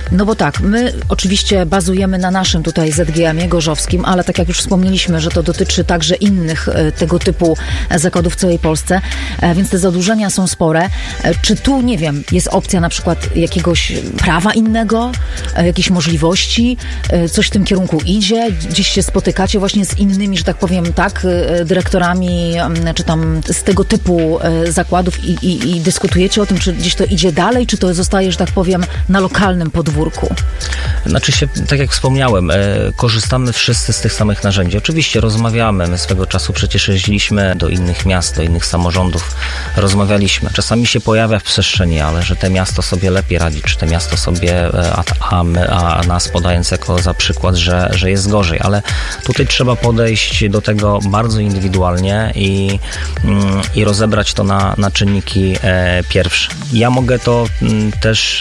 No bo tak, my oczywiście bazujemy na naszym tutaj ZGM-ie gorzowskim, ale tak jak już wspomnieliśmy, że to dotyczy także innych tego typu zakładów w całej Polsce, więc te zadłużenia są spore. Czy tu, nie wiem, jest opcja na przykład jakiegoś prawa innego, jakiejś możliwości, coś w tym kierunku idzie, gdzieś się spotykacie właśnie z innymi, że tak powiem, tak, dyrektorami, czy tam z tego typu zakładów i dyskutujecie o tym, czy gdzieś to idzie dalej, czy to zostaje, że tak powiem, na lokalnym podwórku? Znaczy się, tak jak wspomniałem, korzystamy wszyscy z tych samych narzędzi. Oczywiście rozmawiamy, my swego czasu przecież jeździliśmy do innych miast, do innych samorządów, rozmawialiśmy. Czasami się pojawia w przestrzeni, ale że te miasto sobie lepiej radzi, czy te miasto sobie, a nas podając jako za przykład, że jest gorzej, ale tutaj trzeba podejść do tego bardzo indywidualnie i rozebrać to na czynniki pierwsze. Ja mogę to też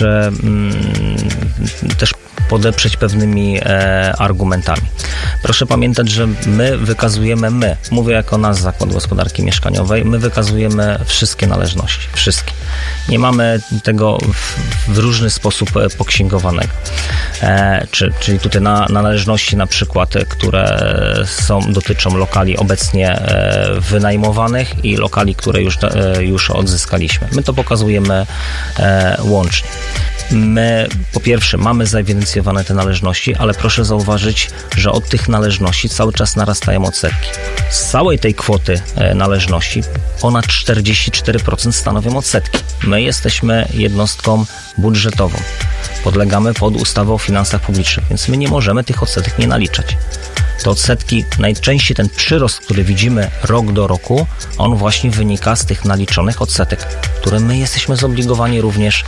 podeprzeć pewnymi argumentami. Proszę pamiętać, że mówię jako nasz Zakład Gospodarki Mieszkaniowej, my wykazujemy wszystkie należności, wszystkie. Nie mamy tego w różny sposób poksięgowanego. Czyli tutaj na należności na przykład, które dotyczą lokali obecnie wynajmowanych i lokali, które już odzyskaliśmy. My to pokazujemy łącznie. My po pierwsze mamy zaewidencjonowane te należności, ale proszę zauważyć, że od tych należności cały czas narastają odsetki. Z całej tej kwoty należności ponad 44% stanowią odsetki. My jesteśmy jednostką budżetową. Podlegamy pod ustawę o finansach publicznych, więc my nie możemy tych odsetek nie naliczać. Te odsetki, najczęściej ten przyrost, który widzimy rok do roku, on właśnie wynika z tych naliczonych odsetek, które my jesteśmy zobligowani również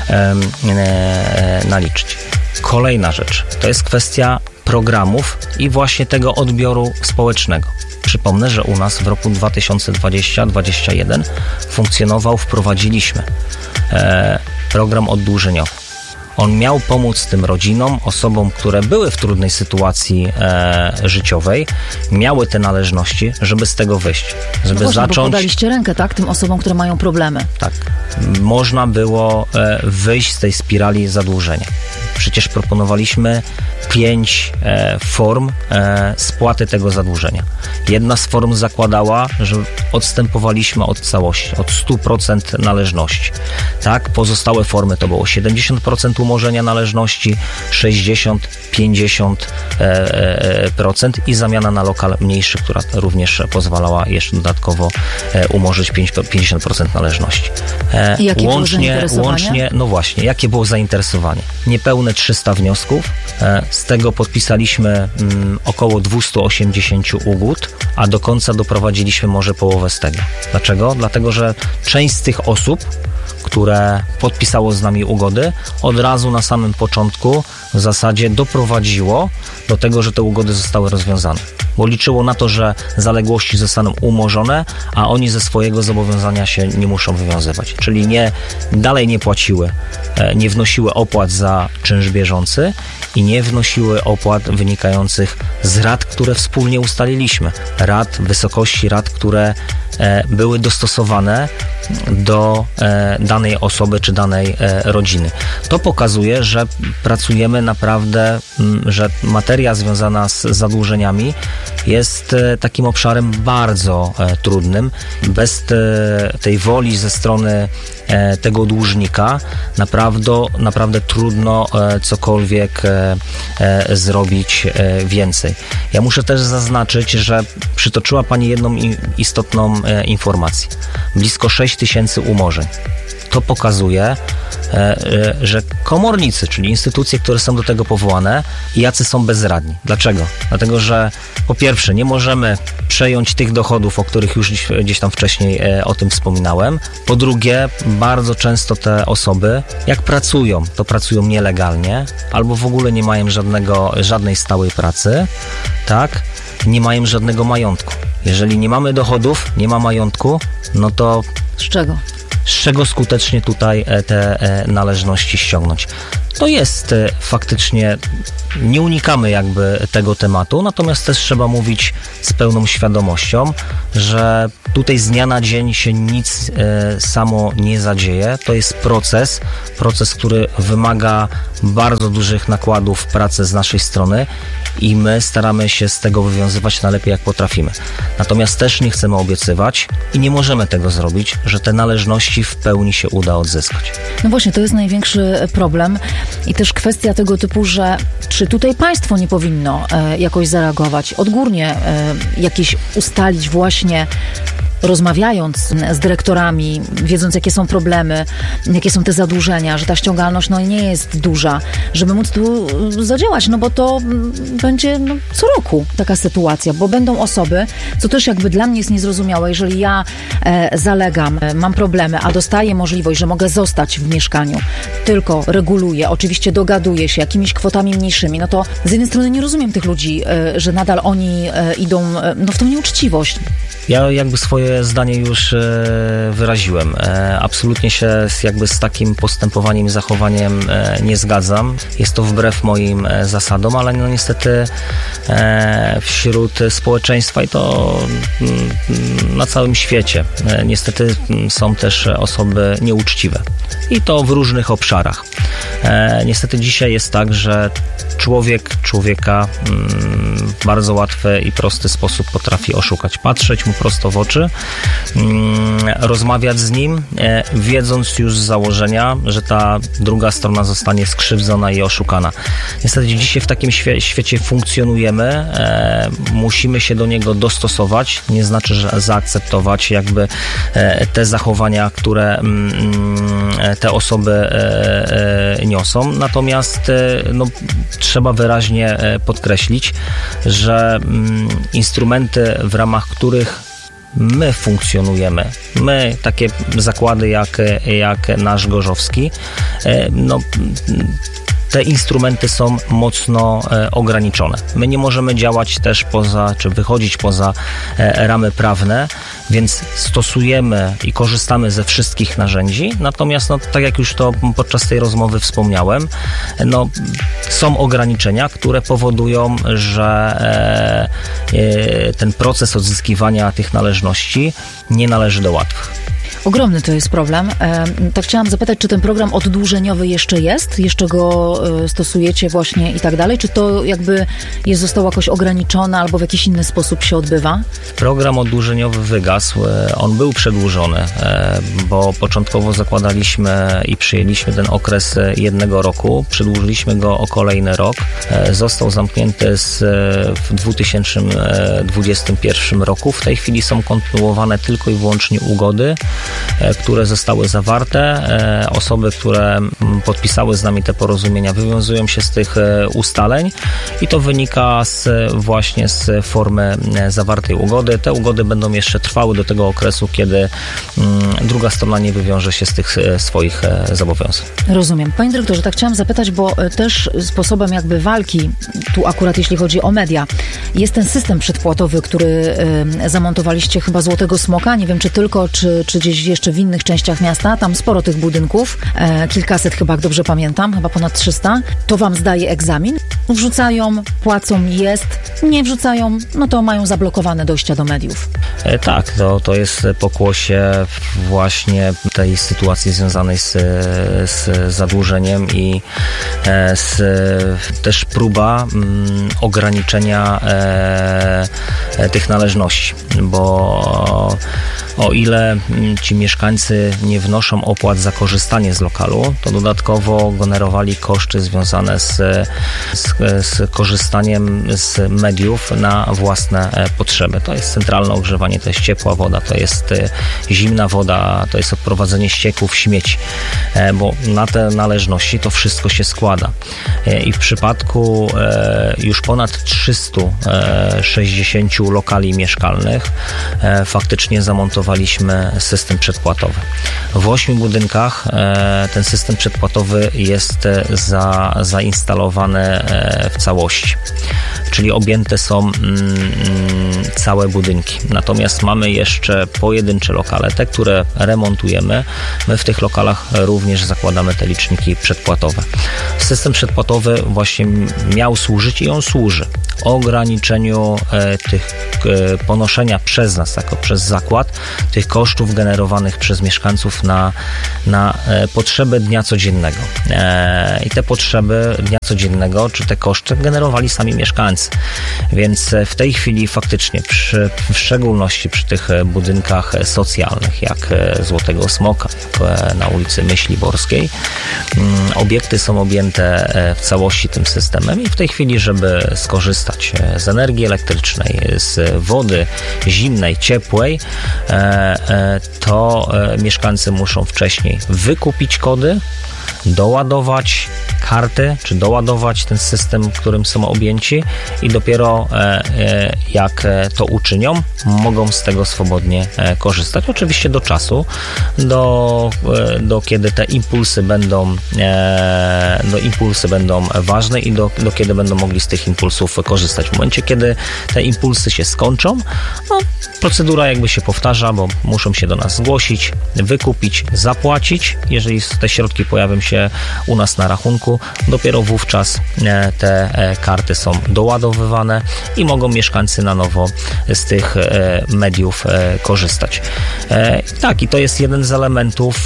naliczyć. Kolejna rzecz, to jest kwestia programów i właśnie tego odbioru społecznego. Przypomnę, że u nas w roku 2020-2021 wprowadziliśmy program oddłużeniowy. On miał pomóc tym rodzinom, osobom, które były w trudnej sytuacji życiowej, miały te należności, żeby z tego wyjść. Żeby właśnie, zacząć. Bo podaliście rękę, tak? Tym osobom, które mają problemy. Tak. Można było wyjść z tej spirali zadłużenia. Przecież proponowaliśmy 5 form spłaty tego zadłużenia. Jedna z form zakładała, że odstępowaliśmy od całości, od 100% należności. Tak, pozostałe formy to było 70% umorzenia należności, 60%, 50% i zamiana na lokal mniejszy, która również pozwalała jeszcze dodatkowo umorzyć 50% należności. Jakie było zainteresowanie? No właśnie, jakie było zainteresowanie? Niepełne 300 wniosków, z tego podpisaliśmy około 280 ugód, a do końca doprowadziliśmy może połowę z tego. Dlaczego? Dlatego, że część z tych osób, które podpisało z nami ugody, od razu na samym początku w zasadzie doprowadziło do tego, że te ugody zostały rozwiązane. Bo liczyło na to, że zaległości zostaną umorzone, a oni ze swojego zobowiązania się nie muszą wywiązywać. Czyli dalej nie płaciły, nie wnosiły opłat za czynsz bieżący i nie wnosiły opłat wynikających z rat, które wspólnie ustaliliśmy. Wysokości rat, które były dostosowane do danej osoby czy danej rodziny. To pokazuje, że pracujemy naprawdę, że materia związana z zadłużeniami jest takim obszarem bardzo trudnym. Bez tej woli ze strony tego dłużnika naprawdę trudno cokolwiek zrobić więcej. Ja muszę też zaznaczyć, że przytoczyła Pani jedną istotną informację. Blisko 6 000 umorzeń. To pokazuje, że komornicy, czyli instytucje, które są do tego powołane, jacy są bezradni. Dlaczego? Dlatego, że po pierwsze nie możemy przejąć tych dochodów, o których już gdzieś tam wcześniej o tym wspominałem. Po drugie, bardzo często te osoby, jak pracują, to pracują nielegalnie, albo w ogóle nie mają żadnej stałej pracy, tak? Nie mają żadnego majątku. Jeżeli nie mamy dochodów, nie ma majątku, no to... Z czego? Z czego skutecznie tutaj te należności ściągnąć? To jest faktycznie, nie unikamy jakby tego tematu, natomiast też trzeba mówić z pełną świadomością, że tutaj z dnia na dzień się nic samo nie zadzieje. To jest proces, który wymaga bardzo dużych nakładów pracy z naszej strony i my staramy się z tego wywiązywać najlepiej jak potrafimy. Natomiast też nie chcemy obiecywać i nie możemy tego zrobić, że te należności w pełni się uda odzyskać. No właśnie, to jest największy problem i też kwestia tego typu, że czy tutaj państwo nie powinno jakoś zareagować, odgórnie jakieś ustalić właśnie, rozmawiając z dyrektorami, wiedząc jakie są problemy, jakie są te zadłużenia, że ta ściągalność nie jest duża, żeby móc tu zadziałać, bo to będzie co roku taka sytuacja, bo będą osoby, co też jakby dla mnie jest niezrozumiałe, jeżeli ja zalegam, mam problemy, a dostaję możliwość, że mogę zostać w mieszkaniu, tylko reguluję, oczywiście dogaduję się jakimiś kwotami mniejszymi, to z jednej strony nie rozumiem tych ludzi, że nadal oni idą w tą nieuczciwość. Ja jakby swoje zdanie już wyraziłem. Absolutnie się z takim postępowaniem i zachowaniem nie zgadzam. Jest to wbrew moim zasadom, ale niestety wśród społeczeństwa i to na całym świecie niestety są też osoby nieuczciwe. I to w różnych obszarach. Niestety dzisiaj jest tak, że człowieka w bardzo łatwy i prosty sposób potrafi oszukać. Patrzeć mu prosto w oczy, rozmawiać z nim, wiedząc już z założenia, że ta druga strona zostanie skrzywdzona i oszukana. Niestety dzisiaj w takim świecie funkcjonujemy, musimy się do niego dostosować, nie znaczy, że zaakceptować jakby te zachowania, które te osoby niosą. Natomiast trzeba wyraźnie podkreślić, że instrumenty, w ramach których my funkcjonujemy, my, takie zakłady jak nasz Gorzowski, te instrumenty są mocno ograniczone. My nie możemy działać też czy wychodzić poza ramy prawne, więc stosujemy i korzystamy ze wszystkich narzędzi, natomiast tak jak już to podczas tej rozmowy wspomniałem, są ograniczenia, które powodują, że ten proces odzyskiwania tych należności nie należy do łatwych. Ogromny to jest problem. Tak chciałam zapytać, czy ten program oddłużeniowy jeszcze jest? Jeszcze go stosujecie właśnie i tak dalej? Czy to jakby zostało jakoś ograniczone albo w jakiś inny sposób się odbywa? Program oddłużeniowy wygasł. On był przedłużony, bo początkowo zakładaliśmy i przyjęliśmy ten okres 1 roku. Przedłużyliśmy go o kolejny rok. Został zamknięty w 2021 roku. W tej chwili są kontynuowane tylko i wyłącznie ugody, które zostały zawarte. Osoby, które podpisały z nami te porozumienia, wywiązują się z tych ustaleń i to wynika właśnie z formy zawartej ugody. Te ugody będą jeszcze trwały do tego okresu, kiedy druga strona nie wywiąże się z tych swoich zobowiązań. Rozumiem. Panie dyrektorze, tak chciałam zapytać, bo też sposobem jakby walki, tu akurat jeśli chodzi o media, jest ten system przedpłatowy, który zamontowaliście chyba Złotego Smoka, nie wiem czy tylko, czy gdzieś jeszcze w innych częściach miasta, tam sporo tych budynków, kilkaset chyba, jak dobrze pamiętam, chyba ponad 300, to wam zdaje egzamin, wrzucają, płacą, nie wrzucają, to mają zablokowane dojścia do mediów. Tak, to jest pokłosie właśnie tej sytuacji związanej z zadłużeniem i też próba ograniczenia tych należności, bo o ile ci mieszkańcy nie wnoszą opłat za korzystanie z lokalu, to dodatkowo generowali koszty związane z korzystaniem z mediów na własne potrzeby. To jest centralne ogrzewanie, to jest ciepła woda, to jest zimna woda, to jest odprowadzenie ścieków, śmieci, bo na te należności to wszystko się składa. I w przypadku już ponad 360 lokali mieszkalnych faktycznie zamontowaliśmy system przedpłatowy. W 8 budynkach ten system przedpłatowy jest zainstalowany w całości. czyli objęte są całe budynki. Natomiast mamy jeszcze pojedyncze lokale, te, które remontujemy. My w tych lokalach również zakładamy te liczniki przedpłatowe. System przedpłatowy właśnie miał służyć i on służy ograniczeniu tych ponoszenia przez nas, jako przez zakład, tych kosztów generowanych przez mieszkańców na potrzeby dnia codziennego. I te potrzeby dnia codziennego, czy te koszty generowali sami mieszkańcy. Więc w tej chwili faktycznie, w szczególności przy tych budynkach socjalnych, jak Złotego Smoka, jak na ulicy Myśliborskiej, obiekty są objęte w całości tym systemem i w tej chwili, żeby skorzystać z energii elektrycznej, z wody zimnej, ciepłej, to mieszkańcy muszą wcześniej wykupić kody, doładować karty, czy doładować ten system, którym są objęci i dopiero jak to uczynią, mogą z tego swobodnie korzystać. Oczywiście do czasu, do kiedy te impulsy będą ważne i do kiedy będą mogli z tych impulsów korzystać. W momencie, kiedy te impulsy się skończą, no, procedura jakby się powtarza, bo muszą się do nas zgłosić, wykupić, zapłacić. Jeżeli te środki pojawią się u nas na rachunku, dopiero wówczas te karty są doładowywane i mogą mieszkańcy na nowo z tych mediów korzystać. Tak, i to jest jeden z elementów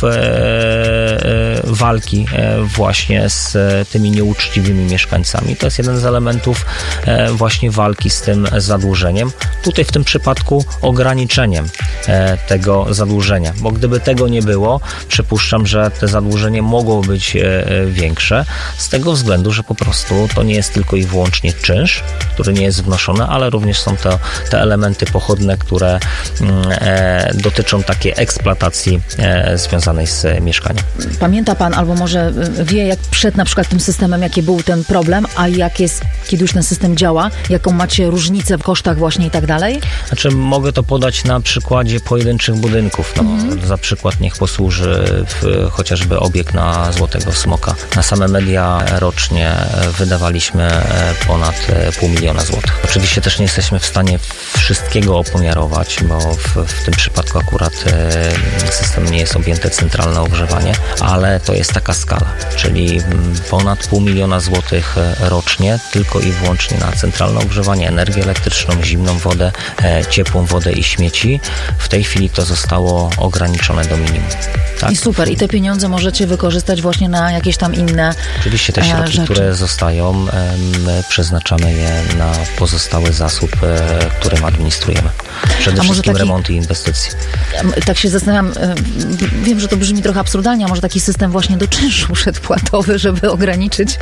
walki właśnie z tymi nieuczciwymi mieszkańcami. To jest jeden z elementów właśnie walki z tym zadłużeniem. Tutaj w tym przypadku ograniczeniem tego zadłużenia, bo gdyby tego nie było, przypuszczam, że te zadłużenie mogło być większe, z tego względu, że po prostu to nie jest tylko i wyłącznie czynsz, który nie jest wnoszony, ale również są to te elementy pochodne, które dotyczą takiej eksploatacji związanej z mieszkaniem. Pamięta Pan, albo może wie, jak przed na przykład tym systemem, jaki był ten problem, a jak jest, kiedy już ten system działa, jaką macie różnicę w kosztach właśnie i tak dalej? Znaczy, mogę to podać na przykładzie pojedynczych budynków. Za przykład niech posłuży chociażby obiekt na Złotego Smoka. Na same media rocznie wydawaliśmy ponad 500 000 złotych. Oczywiście też nie jesteśmy w stanie wszystkiego opomiarować, bo w tym przypadku akurat system nie jest objęte centralne ogrzewanie, ale to jest taka skala, czyli ponad 500 000 złotych rocznie tylko i wyłącznie na centralne ogrzewanie, energię elektryczną, zimną wodę, ciepłą wodę i śmieci. W tej chwili to zostało ograniczone do minimum. Tak? I super. I te pieniądze możecie wykorzystać właśnie na jakieś tam inne Oczywiście te środki, rzeczy, które zostają, my przeznaczamy je na pozostały zasób, którym administrujemy. Przede wszystkim remonty i inwestycje. Tak się zastanawiam, wiem, że to brzmi trochę absurdalnie, a może taki system właśnie do czynszu przedpłatowy, żeby ograniczyć.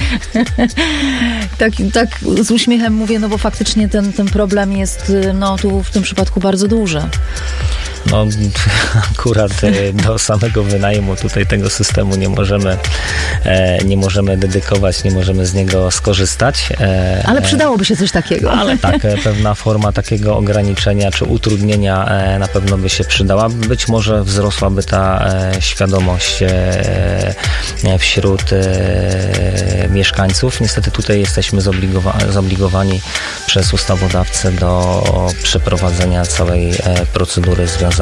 tak z uśmiechem mówię, no bo faktycznie ten problem jest tu w tym przypadku bardzo duży. No akurat do samego wynajmu tutaj tego systemu nie możemy dedykować, nie możemy z niego skorzystać. Ale przydałoby się coś takiego. Ale tak, pewna forma takiego ograniczenia czy utrudnienia na pewno by się przydała. Być może wzrosłaby ta świadomość wśród mieszkańców. Niestety tutaj jesteśmy zobligowani przez ustawodawcę do przeprowadzenia całej procedury związanej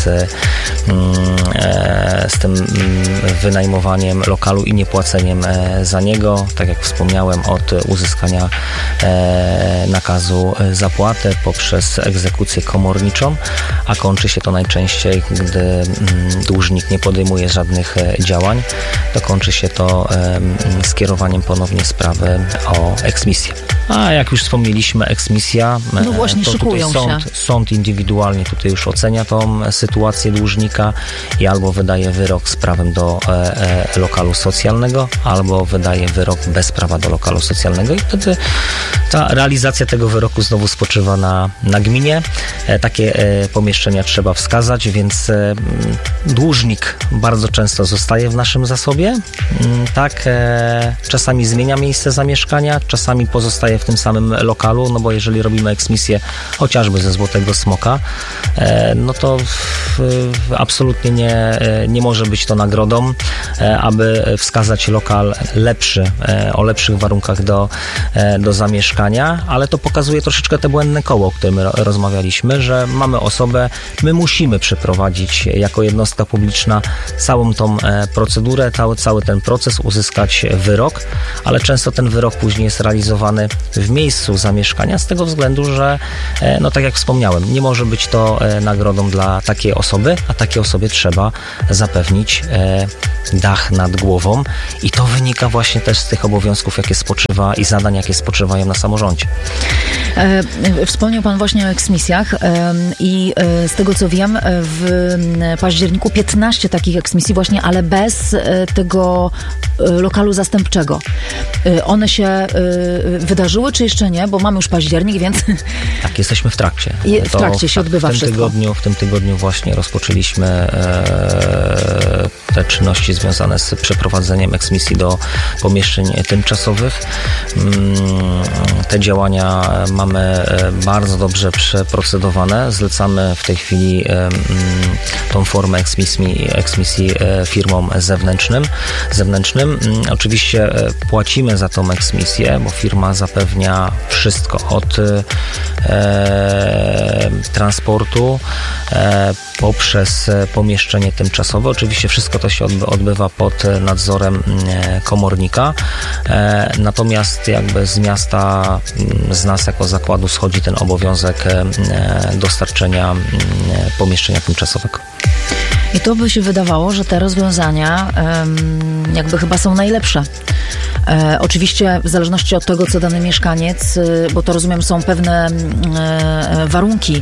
z tym wynajmowaniem lokalu i niepłaceniem za niego. Tak jak wspomniałem, od uzyskania nakazu zapłaty poprzez egzekucję komorniczą, a kończy się to najczęściej, gdy dłużnik nie podejmuje żadnych działań, to kończy się to skierowaniem ponownie sprawy o eksmisję. A jak już wspomnieliśmy, eksmisja, no właśnie, to tutaj sąd indywidualnie tutaj już ocenia tą sytuację dłużnika i albo wydaje wyrok z prawem do lokalu socjalnego, albo wydaje wyrok bez prawa do lokalu socjalnego i wtedy ta realizacja tego wyroku znowu spoczywa na gminie. Takie pomieszczenia trzeba wskazać, więc dłużnik bardzo często zostaje w naszym zasobie. Tak, czasami zmienia miejsce zamieszkania, czasami pozostaje w tym samym lokalu, lokalu, no bo jeżeli robimy eksmisję chociażby ze Złotego Smoka, no to absolutnie nie może być to nagrodą, aby wskazać lokal lepszy, o lepszych warunkach do zamieszkania, ale to pokazuje troszeczkę te błędne koło, o którym rozmawialiśmy, że mamy osobę, my musimy przeprowadzić jako jednostka publiczna całą tą procedurę, cały ten proces, uzyskać wyrok, ale często ten wyrok później jest realizowany w miejscu zamieszkania z tego względu, że no tak jak wspomniałem, nie może być to nagrodą dla takiej osoby, a takiej osobie trzeba zapewnić dach nad głową i to wynika właśnie też z tych obowiązków, jakie spoczywa i zadań, jakie spoczywają na samorządzie. Wspomniał Pan właśnie o eksmisjach i z tego co wiem, w październiku 15 takich eksmisji właśnie, ale bez tego lokalu zastępczego. One się wydarzyły, czy jeszcze nie? Bo mamy już październik, więc... Tak, jesteśmy w trakcie. W trakcie się odbywa wszystko. W tym tygodniu właśnie rozpoczęliśmy te czynności związane z przeprowadzeniem eksmisji do pomieszczeń tymczasowych. Te działania mamy bardzo dobrze przeprocedowane. Zlecamy w tej chwili tą formę eksmisji firmom zewnętrznym. Oczywiście płacimy za tą eksmisję, bo firma zapewnia wszystko od transportu poprzez pomieszczenie tymczasowe. Oczywiście wszystko to się odbywa pod nadzorem komornika. Natomiast jakby z miasta, z nas jako zakładu schodzi ten obowiązek dostarczenia pomieszczenia tymczasowego. I to by się wydawało, że te rozwiązania jakby chyba są najlepsze. Oczywiście w zależności od tego, co dany mieszkaniec, bo to rozumiem są pewne warunki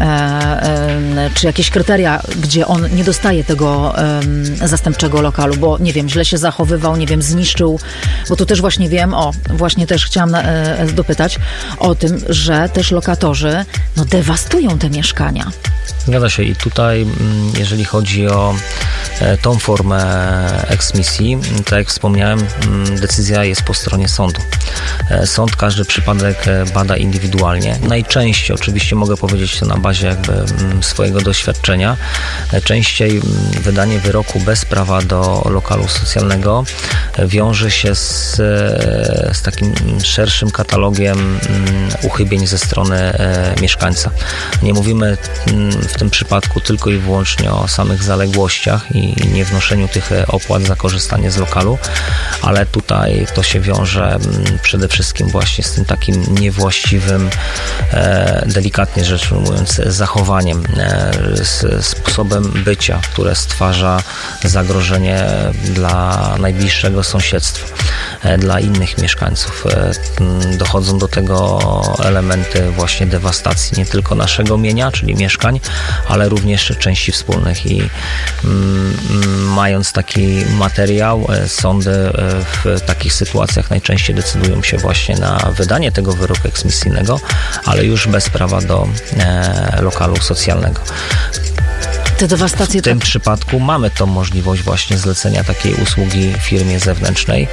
czy jakieś kryteria, gdzie on nie dostaje tego zastępczego lokalu, bo nie wiem, źle się zachowywał, nie wiem, zniszczył, bo tu też właśnie wiem, właśnie też chciałam dopytać o tym, że też lokatorzy dewastują te mieszkania. Zgadza się i tutaj, jeżeli chodzi o tą formę eksmisji, tak jak wspomniałem, decyzja jest po stronie sądu. Sąd każdy przypadek bada indywidualnie. Najczęściej, oczywiście mogę powiedzieć to na bazie jakby swojego doświadczenia, najczęściej wydanie wyroku bez prawa do lokalu socjalnego wiąże się z takim szerszym katalogiem uchybień ze strony mieszkańca. Nie mówimy w tym przypadku tylko i wyłącznie o samych zaległościach i niewnoszeniu tych opłat za korzystanie z lokalu, ale tutaj to się wiąże przede wszystkim właśnie z tym takim niewłaściwym, delikatnie rzecz ujmując, zachowaniem, sposobem bycia, które stwarza zagrożenie dla najbliższego sąsiedztwa, dla innych mieszkańców. Dochodzą do tego elementy właśnie dewastacji nie tylko naszego mienia, czyli mieszkań, ale również części wspólnych i mając taki materiał, sądy w takich sytuacjach najczęściej decydują się właśnie na wydanie tego wyroku eksmisyjnego, ale już bez prawa do lokalu socjalnego. Te dewastacje w tym przypadku mamy tą możliwość właśnie zlecenia takiej usługi firmie zewnętrznej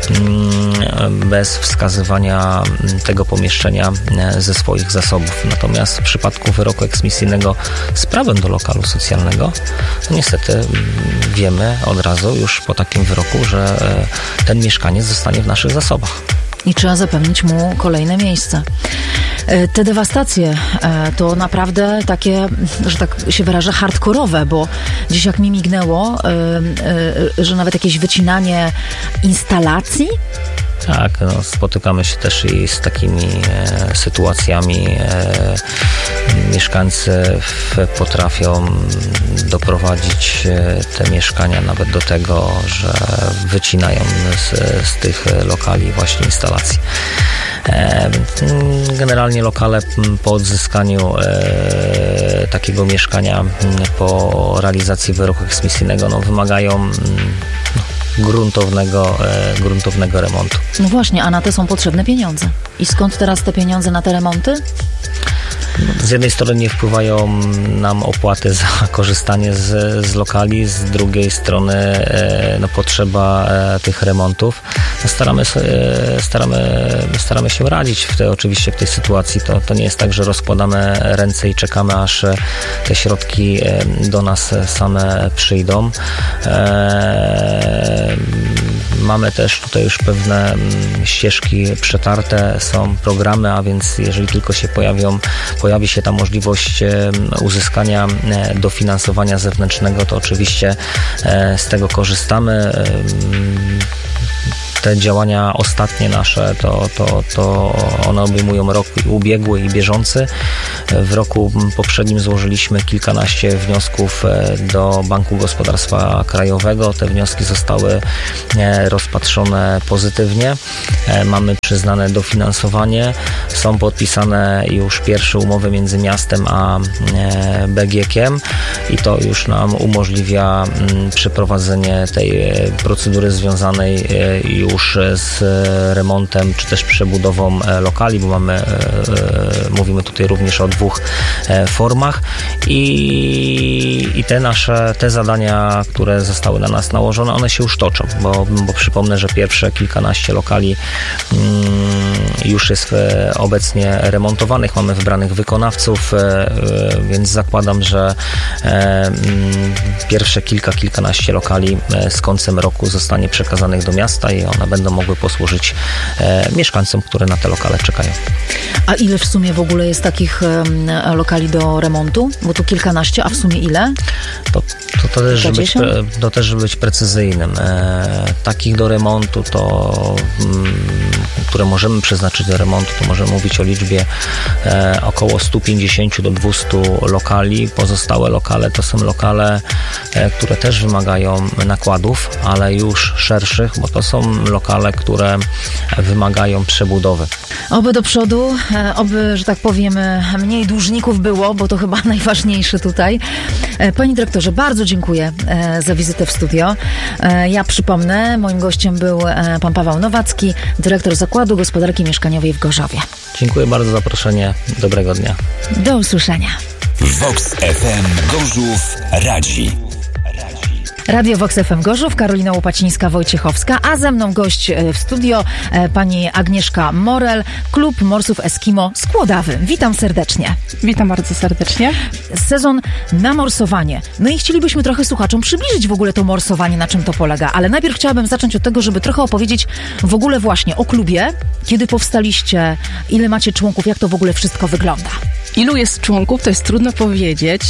bez wskazywania tego pomieszczenia ze swoich zasobów. Natomiast w przypadku wyroku eksmisyjnego z prawem do lokalu socjalnego, no niestety wiemy od razu już po takim wyroku, że ten mieszkaniec zostanie w naszych zasobach. I trzeba zapewnić mu kolejne miejsce. Te dewastacje to naprawdę takie, że tak się wyrażę, hardkorowe, bo dziś jak mi mignęło, że nawet jakieś wycinanie instalacji. Tak, spotykamy się też i z takimi sytuacjami. Mieszkańcy potrafią doprowadzić te mieszkania nawet do tego, że wycinają z tych lokali właśnie instalacje. Generalnie lokale po odzyskaniu takiego mieszkania po realizacji wyroku eksmisyjnego wymagają gruntownego remontu. No właśnie, a na te są potrzebne pieniądze. I skąd teraz te pieniądze na te remonty? Z jednej strony nie wpływają nam opłaty za korzystanie z lokali, z drugiej strony potrzeba tych remontów. Staramy się radzić oczywiście w tej sytuacji. To nie jest tak, że rozkładamy ręce i czekamy, aż te środki do nas same przyjdą. Mamy też tutaj już pewne ścieżki przetarte, są programy, a więc jeżeli tylko się pojawi się ta możliwość uzyskania dofinansowania zewnętrznego, to oczywiście z tego korzystamy. Te działania ostatnie nasze, to one obejmują rok ubiegły i bieżący. W roku poprzednim złożyliśmy kilkanaście wniosków do Banku Gospodarstwa Krajowego. Te wnioski zostały rozpatrzone pozytywnie. Mamy przyznane dofinansowanie. Są podpisane już pierwsze umowy między miastem a BGK-iem i to już nam umożliwia przeprowadzenie tej procedury związanej już z remontem, czy też przebudową lokali, bo mówimy tutaj również o dwóch formach i te zadania, które zostały na nas nałożone, one się już toczą, bo przypomnę, że pierwsze kilkanaście lokali już jest obecnie remontowanych, mamy wybranych wykonawców, więc zakładam, że pierwsze kilkanaście lokali z końcem roku zostanie przekazanych do miasta i one będą mogły posłużyć mieszkańcom, które na te lokale czekają. A ile w sumie w ogóle jest takich lokali do remontu? Bo tu kilkanaście, a w sumie ile? To też, żeby być precyzyjnym. Takich do remontu, które możemy przeznaczyć do remontu, to możemy mówić o liczbie około 150 do 200 lokali. Pozostałe lokale to są lokale, które też wymagają nakładów, ale już szerszych, bo to są lokale, które wymagają przebudowy. Oby do przodu, oby, że tak powiem, mniej dłużników było, bo to chyba najważniejsze tutaj. Panie dyrektorze, bardzo dziękuję za wizytę w studio. Ja przypomnę, moim gościem był pan Paweł Nowacki, dyrektor Zakładu Gospodarki Mieszkaniowej w Gorzowie. Dziękuję bardzo za zaproszenie. Dobrego dnia. Do usłyszenia. Vox FM Gorzów radzi. Radio Vox FM Gorzów, Karolina Łopacińska-Wojciechowska, a ze mną gość w studio pani Agnieszka Morel, Klub Morsów Eskimo z Kłodawy. Witam serdecznie. Witam bardzo serdecznie. Sezon na morsowanie. No i chcielibyśmy trochę słuchaczom przybliżyć w ogóle to morsowanie, na czym to polega, ale najpierw chciałabym zacząć od tego, żeby trochę opowiedzieć w ogóle właśnie o klubie, kiedy powstaliście, ile macie członków, jak to w ogóle wszystko wygląda. Ilu jest członków, to jest trudno powiedzieć,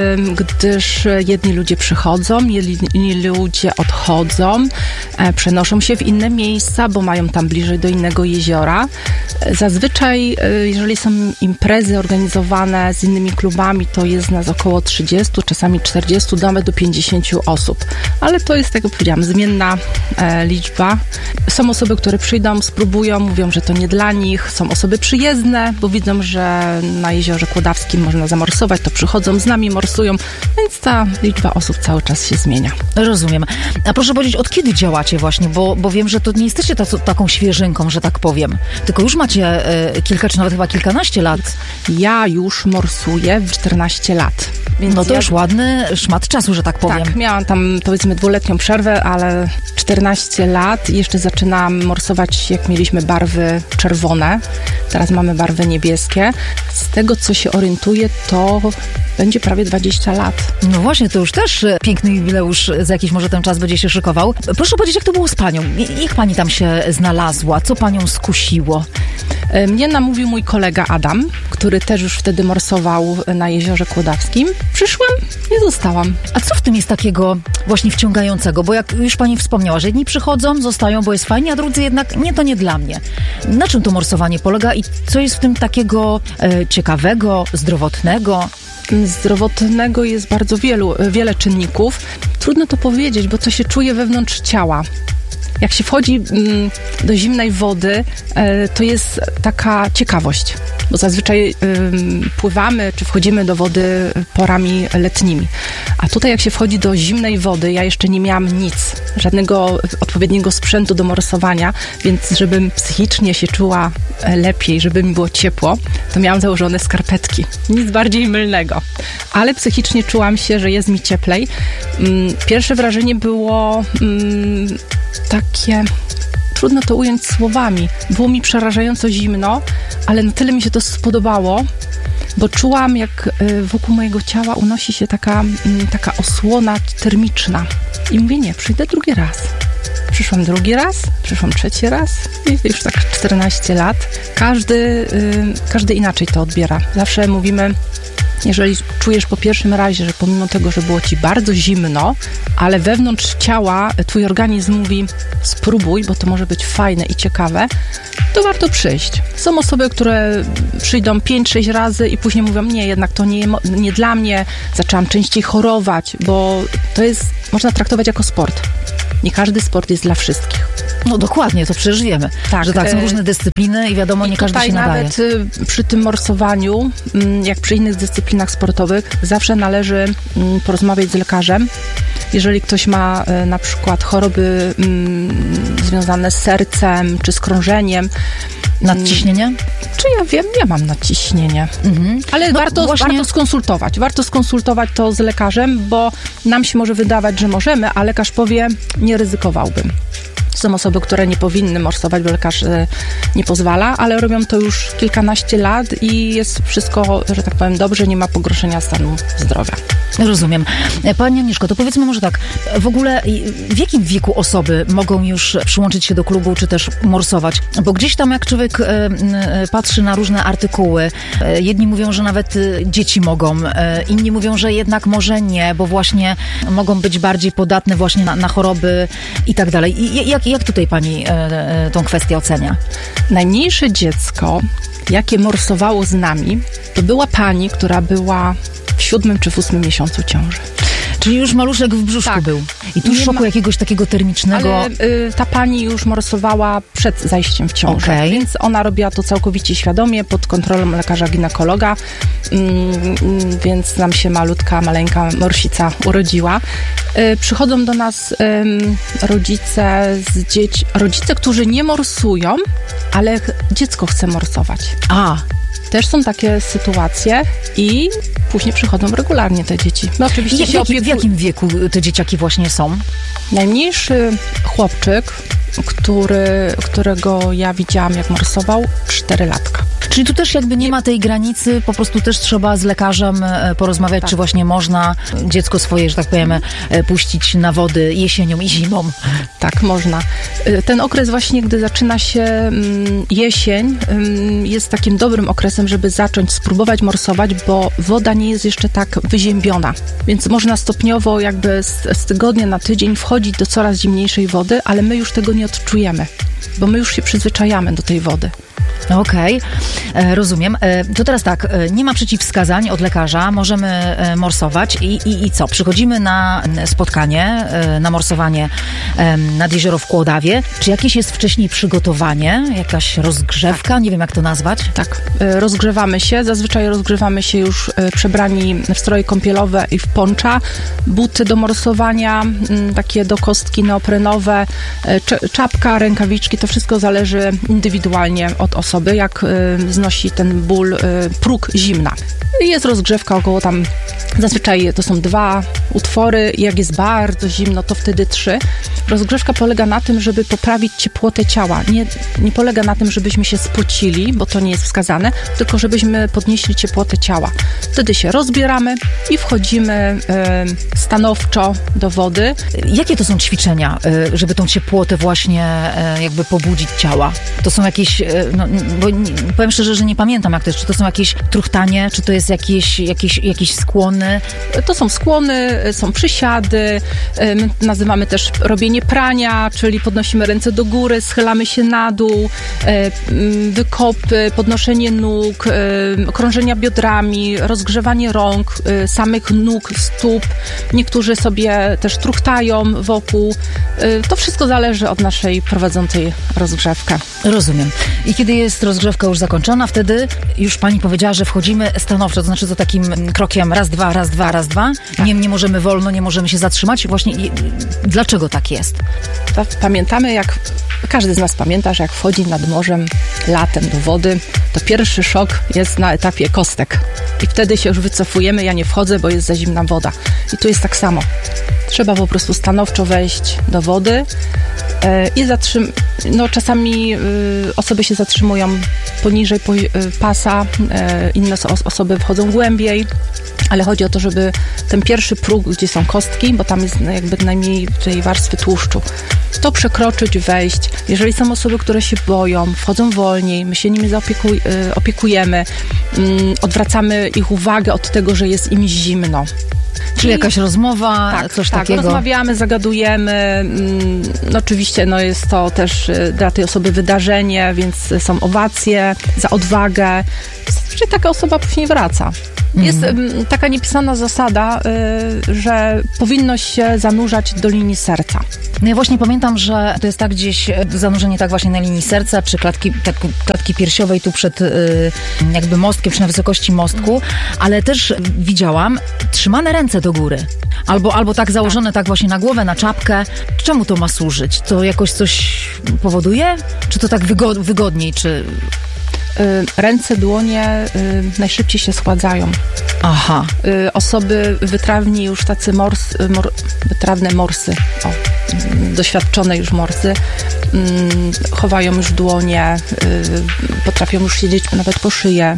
gdyż jedni ludzie przychodzą, inni ludzie odchodzą, przenoszą się w inne miejsca, bo mają tam bliżej do innego jeziora. Zazwyczaj, jeżeli są imprezy organizowane z innymi klubami, to jest nas około 30, czasami 40, nawet do 50 osób. Ale to jest, tak jak powiedziałam, zmienna liczba. Są osoby, które przyjdą, spróbują, mówią, że to nie dla nich. Są osoby przyjezdne, bo widzą, że na jeziorze Kłodawskim można zamorsować, to przychodzą z nami, morsują, więc ta liczba osób cały czas się zmienia. Rozumiem. A proszę powiedzieć, od kiedy działacie właśnie? Bo wiem, że to nie jesteście taką świeżynką, że tak powiem, tylko już macie kilka, czy nawet chyba kilkanaście lat. Ja już morsuję w 14 lat. Więc no to już ładny szmat czasu, że tak powiem. Tak, miałam tam powiedzmy 2-letnią przerwę, ale 14 lat i jeszcze zaczynałam morsować, jak mieliśmy barwy czerwone. Teraz mamy barwy niebieskie. Z tego, co się orientuję, to będzie prawie 20 lat. No właśnie, to już też piękny jubileusz za jakiś może ten czas będzie się szykował. Proszę powiedzieć, jak to było z panią? Jak pani tam się znalazła? Co panią skusiło? Mnie namówił mój kolega Adam, który też już wtedy morsował na jeziorze Kłodawskim. Przyszłam i zostałam. A co w tym jest takiego właśnie wciągającego? Bo jak już pani wspomniała, że jedni przychodzą, zostają, bo jest fajnie, a drudzy jednak nie, to nie dla mnie. Na czym to morsowanie polega i co jest w tym takiego ciekawego, zdrowotnego? Zdrowotnego jest bardzo wiele czynników. Trudno to powiedzieć, bo to się czuje wewnątrz ciała. Jak się wchodzi do zimnej wody, to jest taka ciekawość, bo zazwyczaj pływamy czy wchodzimy do wody porami letnimi. A tutaj jak się wchodzi do zimnej wody, ja jeszcze nie miałam nic, żadnego odpowiedniego sprzętu do morsowania, więc żebym psychicznie się czuła lepiej, żeby mi było ciepło, to miałam założone skarpetki. Nic bardziej mylnego. Ale psychicznie czułam się, że jest mi cieplej. Pierwsze wrażenie było takie... Trudno to ująć słowami. Było mi przerażająco zimno, ale na tyle mi się to spodobało, bo czułam, jak wokół mojego ciała unosi się taka osłona termiczna. I mówię, nie, przyjdę drugi raz. Przyszłam drugi raz, przyszłam trzeci raz i już tak 14 lat. Każdy inaczej to odbiera. Zawsze mówimy, jeżeli czujesz po pierwszym razie, że pomimo tego, że było ci bardzo zimno, ale wewnątrz ciała twój organizm mówi spróbuj, bo to może być fajne i ciekawe, to warto przyjść. Są osoby, które przyjdą 5-6 razy i później mówią, nie, jednak to nie dla mnie, zaczęłam częściej chorować, bo to jest, można traktować jako sport. Nie każdy sport jest dla wszystkich. No dokładnie, to przecież wiemy, tak, że tak, są różne dyscypliny i wiadomo, nie każdy się nadaje. Nawet przy tym morsowaniu, jak przy innych dyscyplinach sportowych, zawsze należy porozmawiać z lekarzem. Jeżeli ktoś ma na przykład choroby związane z sercem czy z krążeniem. Nadciśnienie? Czy ja wiem, ja mam nadciśnienie. Ale no warto skonsultować. Warto skonsultować to z lekarzem, bo nam się może wydawać, że możemy, a lekarz powie, nie ryzykowałbym. Są osoby, które nie powinny morsować, bo lekarz nie pozwala, ale robią to już kilkanaście lat i jest wszystko, że tak powiem, dobrze, nie ma pogorszenia stanu zdrowia. Rozumiem. Pani Agnieszko, to powiedzmy może tak, w ogóle w jakim wieku osoby mogą już przyłączyć się do klubu, czy też morsować? Bo gdzieś tam jak człowiek patrzy na różne artykuły, jedni mówią, że nawet dzieci mogą, inni mówią, że jednak może nie, bo właśnie mogą być bardziej podatne właśnie na choroby i tak dalej. Jak tutaj pani tą kwestię ocenia? Najmniejsze dziecko, jakie morsowało z nami, to była pani, która była w 7. czy w 8. miesiącu ciąży. Czyli już maluszek w brzuszku był. I tu szoku jakiegoś takiego termicznego... Ale ta pani już morsowała przed zajściem w ciążę. Okay. Więc ona robiła to całkowicie świadomie, pod kontrolą lekarza ginekologa. Więc nam się maleńka morsica urodziła. Przychodzą do nas rodzice, którzy nie morsują, ale dziecko chce morsować. Też są takie sytuacje i później przychodzą regularnie te dzieci. No oczywiście w jakim wieku te dzieciaki właśnie są? Najmniejszy chłopczyk, którego ja widziałam, jak morsował, 4-latka. Czyli tu też jakby nie ma tej granicy, po prostu też trzeba z lekarzem porozmawiać, tak. Czy właśnie można dziecko swoje, że tak powiem, puścić na wody jesienią i zimą. Tak, można. Ten okres właśnie, gdy zaczyna się jesień, jest takim dobrym okresem, żeby zacząć spróbować morsować, bo woda nie jest jeszcze tak wyziębiona. Więc można stopniowo jakby z tygodnia na tydzień wchodzić do coraz zimniejszej wody, ale my już tego nie odczujemy, bo my już się przyzwyczajamy do tej wody. Okej, rozumiem. To teraz tak, nie ma przeciwwskazań od lekarza, możemy morsować i co? Przychodzimy na spotkanie, na morsowanie nad jezioro w Kłodawie. Czy jakieś jest wcześniej przygotowanie, jakaś rozgrzewka? Nie wiem, jak to nazwać. Tak, rozgrzewamy się. Zazwyczaj rozgrzewamy się już przebrani w stroje kąpielowe i w poncza. Buty do morsowania, takie do kostki neoprenowe, czapka, rękawiczki, to wszystko zależy indywidualnie od osoby, jak znosi ten ból, próg zimna. Jest rozgrzewka około tam, zazwyczaj to są 2 utwory, jak jest bardzo zimno, to wtedy 3. Rozgrzewka polega na tym, żeby poprawić ciepłotę ciała. Nie polega na tym, żebyśmy się spocili, bo to nie jest wskazane, tylko żebyśmy podnieśli ciepłotę ciała. Wtedy się rozbieramy i wchodzimy stanowczo do wody. Jakie to są ćwiczenia, żeby tą ciepłotę właśnie jakby pobudzić ciała? To są jakieś, bo powiem szczerze, że nie pamiętam jak to jest, czy to są jakieś truchtanie, czy to jest jakieś skłony? To są skłony, są przysiady, my nazywamy też robienie prania, czyli podnosimy ręce do góry, schylamy się na dół, wykopy, podnoszenie nóg, krążenia biodrami, rozgrzewanie rąk, samych nóg, stóp. Niektórzy sobie też truchtają wokół. To wszystko zależy od naszej prowadzącej rozgrzewkę. Rozumiem. I kiedy jest rozgrzewka już zakończona, wtedy już pani powiedziała, że wchodzimy stanowczo, to znaczy to takim krokiem raz, dwa. Tak. Nie możemy wolno, nie możemy się zatrzymać. Właśnie dlaczego tak jest? Pamiętamy, każdy z nas pamięta, że jak wchodzi nad morzem latem do wody, to pierwszy szok jest na etapie kostek. I wtedy się już wycofujemy, ja nie wchodzę, bo jest za zimna woda. I tu jest tak samo. Trzeba po prostu stanowczo wejść do wody i czasami osoby się zatrzymują poniżej pasa, inne osoby wchodzą głębiej, ale chodzi o to, żeby ten pierwszy próg, gdzie są kostki, bo tam jest jakby najmniej tej warstwy tłuszczu, to przekroczyć, wejść. Jeżeli są osoby, które się boją, wchodzą wolniej, my się nimi opiekujemy, odwracamy ich uwagę od tego, że jest im zimno. Czyli jakaś rozmowa, coś takiego? Tak, rozmawiamy, zagadujemy. Oczywiście jest to też dla tej osoby wydarzenie, więc są owacje za odwagę. Zazwyczaj taka osoba później wraca. Jest taka niepisana zasada, że powinno się zanurzać do linii serca. No ja właśnie pamiętam, że to jest tak gdzieś zanurzenie tak właśnie na linii serca, czy klatki piersiowej tu przed jakby mostkiem, czy na wysokości mostku, ale też widziałam trzymane ręce do góry. Albo tak założone tak właśnie na głowę, na czapkę. Czemu to ma służyć? To jakoś coś powoduje? Czy to tak wygodniej, czy... Ręce, dłonie najszybciej się schładzają. Aha. Osoby wytrawni już tacy wytrawne morsy, doświadczone już morsy, chowają już dłonie, potrafią już siedzieć nawet po szyję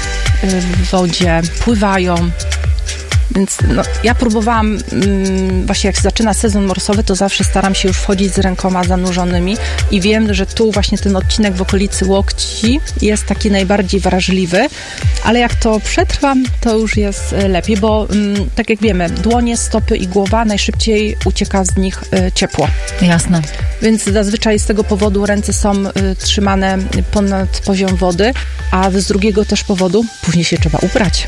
w wodzie, pływają. Więc ja próbowałam, właśnie jak zaczyna sezon morsowy, to zawsze staram się już wchodzić z rękoma zanurzonymi i wiem, że tu właśnie ten odcinek w okolicy łokci jest taki najbardziej wrażliwy, ale jak to przetrwam, to już jest lepiej, bo tak jak wiemy, dłonie, stopy i głowa, najszybciej ucieka z nich ciepło. Jasne. Więc zazwyczaj z tego powodu ręce są trzymane ponad poziom wody, a z drugiego też powodu później się trzeba ubrać.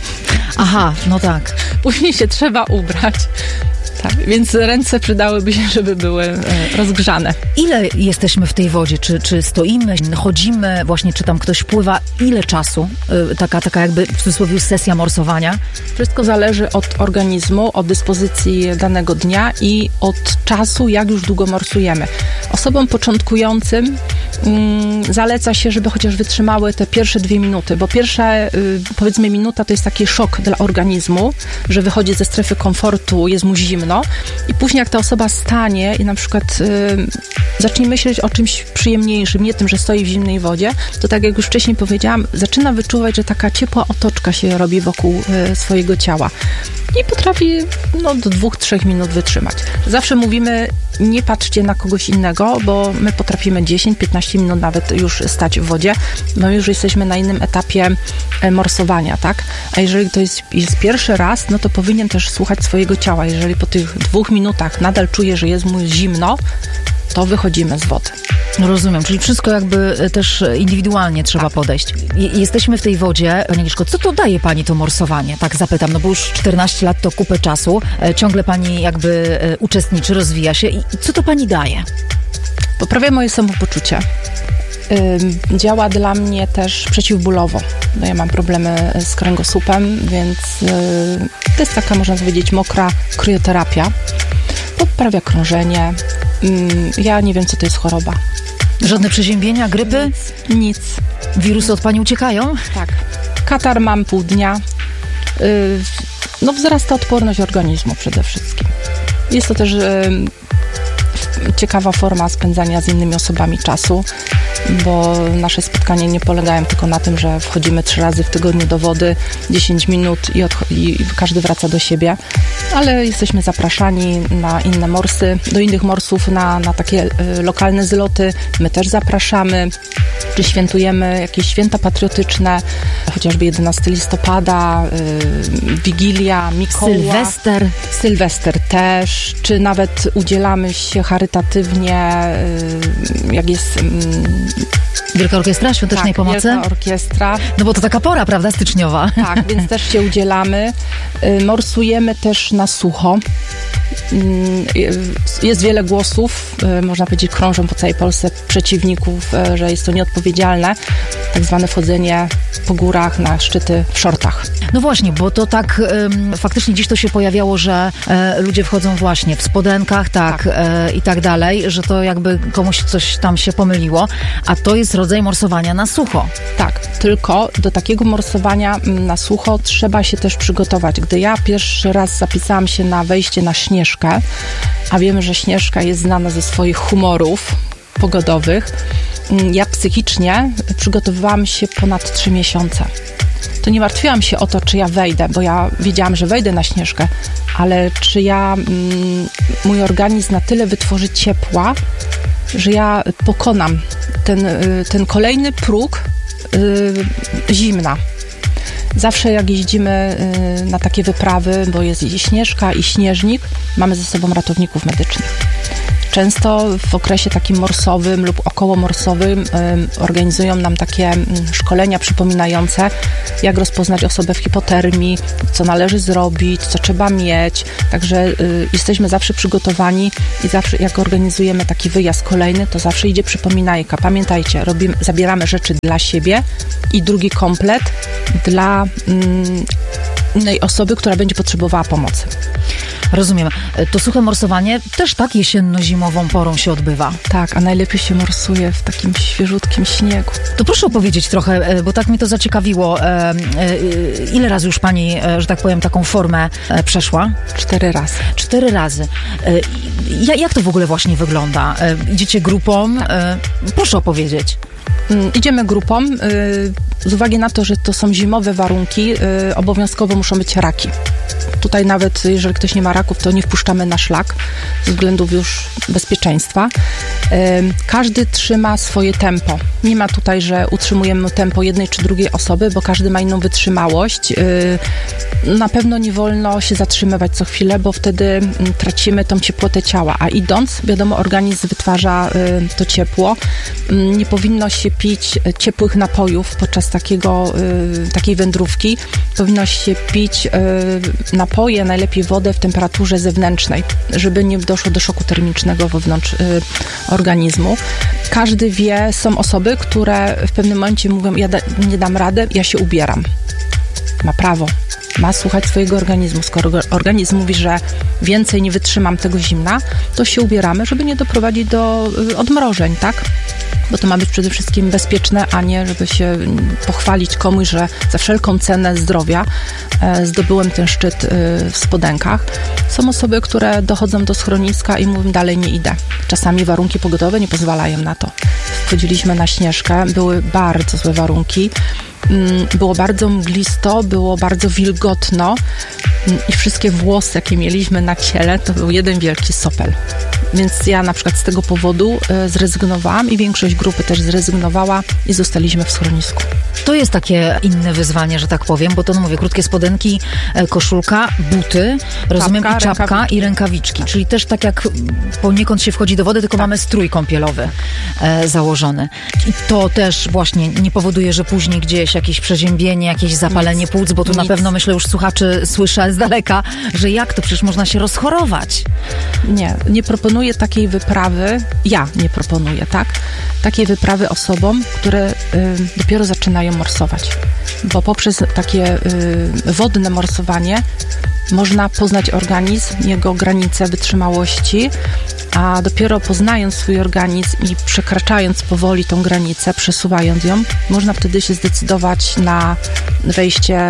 Aha, no tak. Później się trzeba ubrać. Tak, więc ręce przydałyby się, żeby były rozgrzane. Ile jesteśmy w tej wodzie? Czy stoimy, chodzimy, właśnie czy tam ktoś pływa? Ile czasu? Taka jakby w cudzysłowie sesja morsowania? Wszystko zależy od organizmu, od dyspozycji danego dnia i od czasu, jak już długo morsujemy. Osobom początkującym zaleca się, żeby chociaż wytrzymały te pierwsze 2 minuty, bo pierwsza, powiedzmy, minuta to jest taki szok dla organizmu, że wychodzi ze strefy komfortu, jest mu zimno i później jak ta osoba stanie i na przykład zacznie myśleć o czymś przyjemniejszym, nie tym, że stoi w zimnej wodzie, to tak jak już wcześniej powiedziałam, zaczyna wyczuwać, że taka ciepła otoczka się robi wokół swojego ciała i potrafi do 2-3 minut wytrzymać. Zawsze mówimy, nie patrzcie na kogoś innego, bo my potrafimy 10-15 minut nawet już stać w wodzie, bo już jesteśmy na innym etapie morsowania, tak? A jeżeli to jest pierwszy raz, no to powinien też słuchać swojego ciała. Jeżeli po tych 2 minutach nadal czuje, że jest mu zimno, to wychodzimy z wody. No rozumiem, czyli wszystko jakby też indywidualnie trzeba podejść. Jesteśmy w tej wodzie. Pani Agnieszko, co to daje pani to morsowanie? Tak zapytam, bo już 14 lat to kupę czasu. Ciągle pani jakby uczestniczy, rozwija się. I co to pani daje? Poprawia moje samopoczucie. Działa dla mnie też przeciwbólowo. Ja mam problemy z kręgosłupem, więc to jest taka, można powiedzieć, mokra krioterapia. Poprawia krążenie. Ja nie wiem, co to jest choroba. Żadne przeziębienia, grypy? Nic. Wirusy od pani uciekają? Tak. Katar mam pół dnia. Wzrasta odporność organizmu przede wszystkim. Jest to też ciekawa forma spędzania z innymi osobami czasu, bo nasze spotkania nie polegają tylko na tym, że wchodzimy 3 razy w tygodniu do wody, 10 minut i każdy wraca do siebie, ale jesteśmy zapraszani na inne morsy, do innych morsów, na takie lokalne zloty. My też zapraszamy, czy świętujemy jakieś święta patriotyczne, chociażby 11 listopada, Wigilia, Mikołaj. Sylwester też, czy nawet udzielamy się charytatywnie, jak jest... Wielka Orkiestra Świątecznej Pomocy? Wielka Orkiestra. No bo to taka pora, prawda, styczniowa. Tak, więc też się udzielamy. Morsujemy też na sucho. Jest wiele głosów, można powiedzieć, krążą po całej Polsce przeciwników, że jest to nieodpowiedzialne, tak zwane wchodzenie po górach na szczyty w shortach. No właśnie, bo to tak faktycznie gdzieś to się pojawiało, że ludzie wchodzą właśnie w spodenkach, i tak dalej, że to jakby komuś coś tam się pomyliło, a to jest rodzaj morsowania na sucho. Tak, tylko do takiego morsowania na sucho trzeba się też przygotować. Gdy ja pierwszy raz zapisałam się na wejście na Śnieżkę, a wiemy, że Śnieżka jest znana ze swoich humorów pogodowych, ja psychicznie przygotowywałam się ponad 3 miesiące. To nie martwiłam się o to, czy ja wejdę, bo ja wiedziałam, że wejdę na Śnieżkę, ale czy mój organizm na tyle wytworzy ciepła, że ja pokonam ten kolejny próg zimna. Zawsze jak jeździmy na takie wyprawy, bo jest i Śnieżka, i śnieżnik, mamy ze sobą ratowników medycznych. Często w okresie takim morsowym lub okołomorsowym organizują nam takie szkolenia przypominające, jak rozpoznać osobę w hipotermii, co należy zrobić, co trzeba mieć. Także jesteśmy zawsze przygotowani i zawsze jak organizujemy taki wyjazd kolejny, to zawsze idzie przypominajka. Pamiętajcie, zabieramy rzeczy dla siebie i drugi komplet dla innej osoby, która będzie potrzebowała pomocy. Rozumiem. To suche morsowanie też tak jesienno-zimową porą się odbywa. Tak, a najlepiej się morsuje w takim świeżutkim śniegu. To proszę opowiedzieć trochę, bo tak mnie to zaciekawiło. Ile razy już pani, że tak powiem, taką formę przeszła? 4 razy. 4 razy. Jak to w ogóle właśnie wygląda? Idziecie grupą? Proszę opowiedzieć. Idziemy grupą. Z uwagi na to, że to są zimowe warunki, obowiązkowo muszą być raki. Tutaj nawet jeżeli ktoś nie ma raków, to nie wpuszczamy na szlak ze względów już bezpieczeństwa. Każdy trzyma swoje tempo. Nie ma tutaj, że utrzymujemy tempo jednej czy drugiej osoby, bo każdy ma inną wytrzymałość. Na pewno nie wolno się zatrzymywać co chwilę, bo wtedy tracimy tą ciepłotę ciała, a idąc, wiadomo, organizm wytwarza to ciepło. Nie powinno się pić ciepłych napojów podczas takiej wędrówki. Powinno się pić napoje, najlepiej wodę w temperaturze zewnętrznej, żeby nie doszło do szoku termicznego wewnątrz organizmu. Każdy wie, są osoby, które w pewnym momencie mówią, ja nie dam rady, ja się ubieram. Ma prawo. Ma słuchać swojego organizmu. Skoro organizm mówi, że więcej nie wytrzymam tego zimna, to się ubieramy, żeby nie doprowadzić do odmrożeń, tak? Bo to ma być przede wszystkim bezpieczne, a nie żeby się pochwalić komuś, że za wszelką cenę zdrowia zdobyłem ten szczyt w spodenkach. Są osoby, które dochodzą do schroniska i mówią, dalej nie idę. Czasami warunki pogodowe nie pozwalają na to. Wchodziliśmy na Śnieżkę, były bardzo złe warunki. Było bardzo mglisto, było bardzo wilgotno i wszystkie włosy, jakie mieliśmy na ciele, to był jeden wielki sopel. Więc ja na przykład z tego powodu zrezygnowałam i większość grupy też zrezygnowała i zostaliśmy w schronisku. To jest takie inne wyzwanie, że tak powiem, bo to, no mówię, krótkie spodenki, koszulka, buty, rozumiem, czapka i rękawiczki. Czyli też tak jak poniekąd się wchodzi do wody, tylko mamy strój kąpielowy założony. I to też właśnie nie powoduje, że później gdzieś jakieś przeziębienie, jakieś zapalenie płuc, bo tu na pewno, myślę, już słuchaczy słyszę z daleka, że jak to, przecież można się rozchorować. Nie proponuję takiej wyprawy, ja nie proponuję, tak? Takiej wyprawy osobom, które dopiero zaczynają morsować. Bo poprzez takie wodne morsowanie można poznać organizm, jego granice wytrzymałości, a dopiero poznając swój organizm i przekraczając powoli tą granicę, przesuwając ją, można wtedy się zdecydować na wejście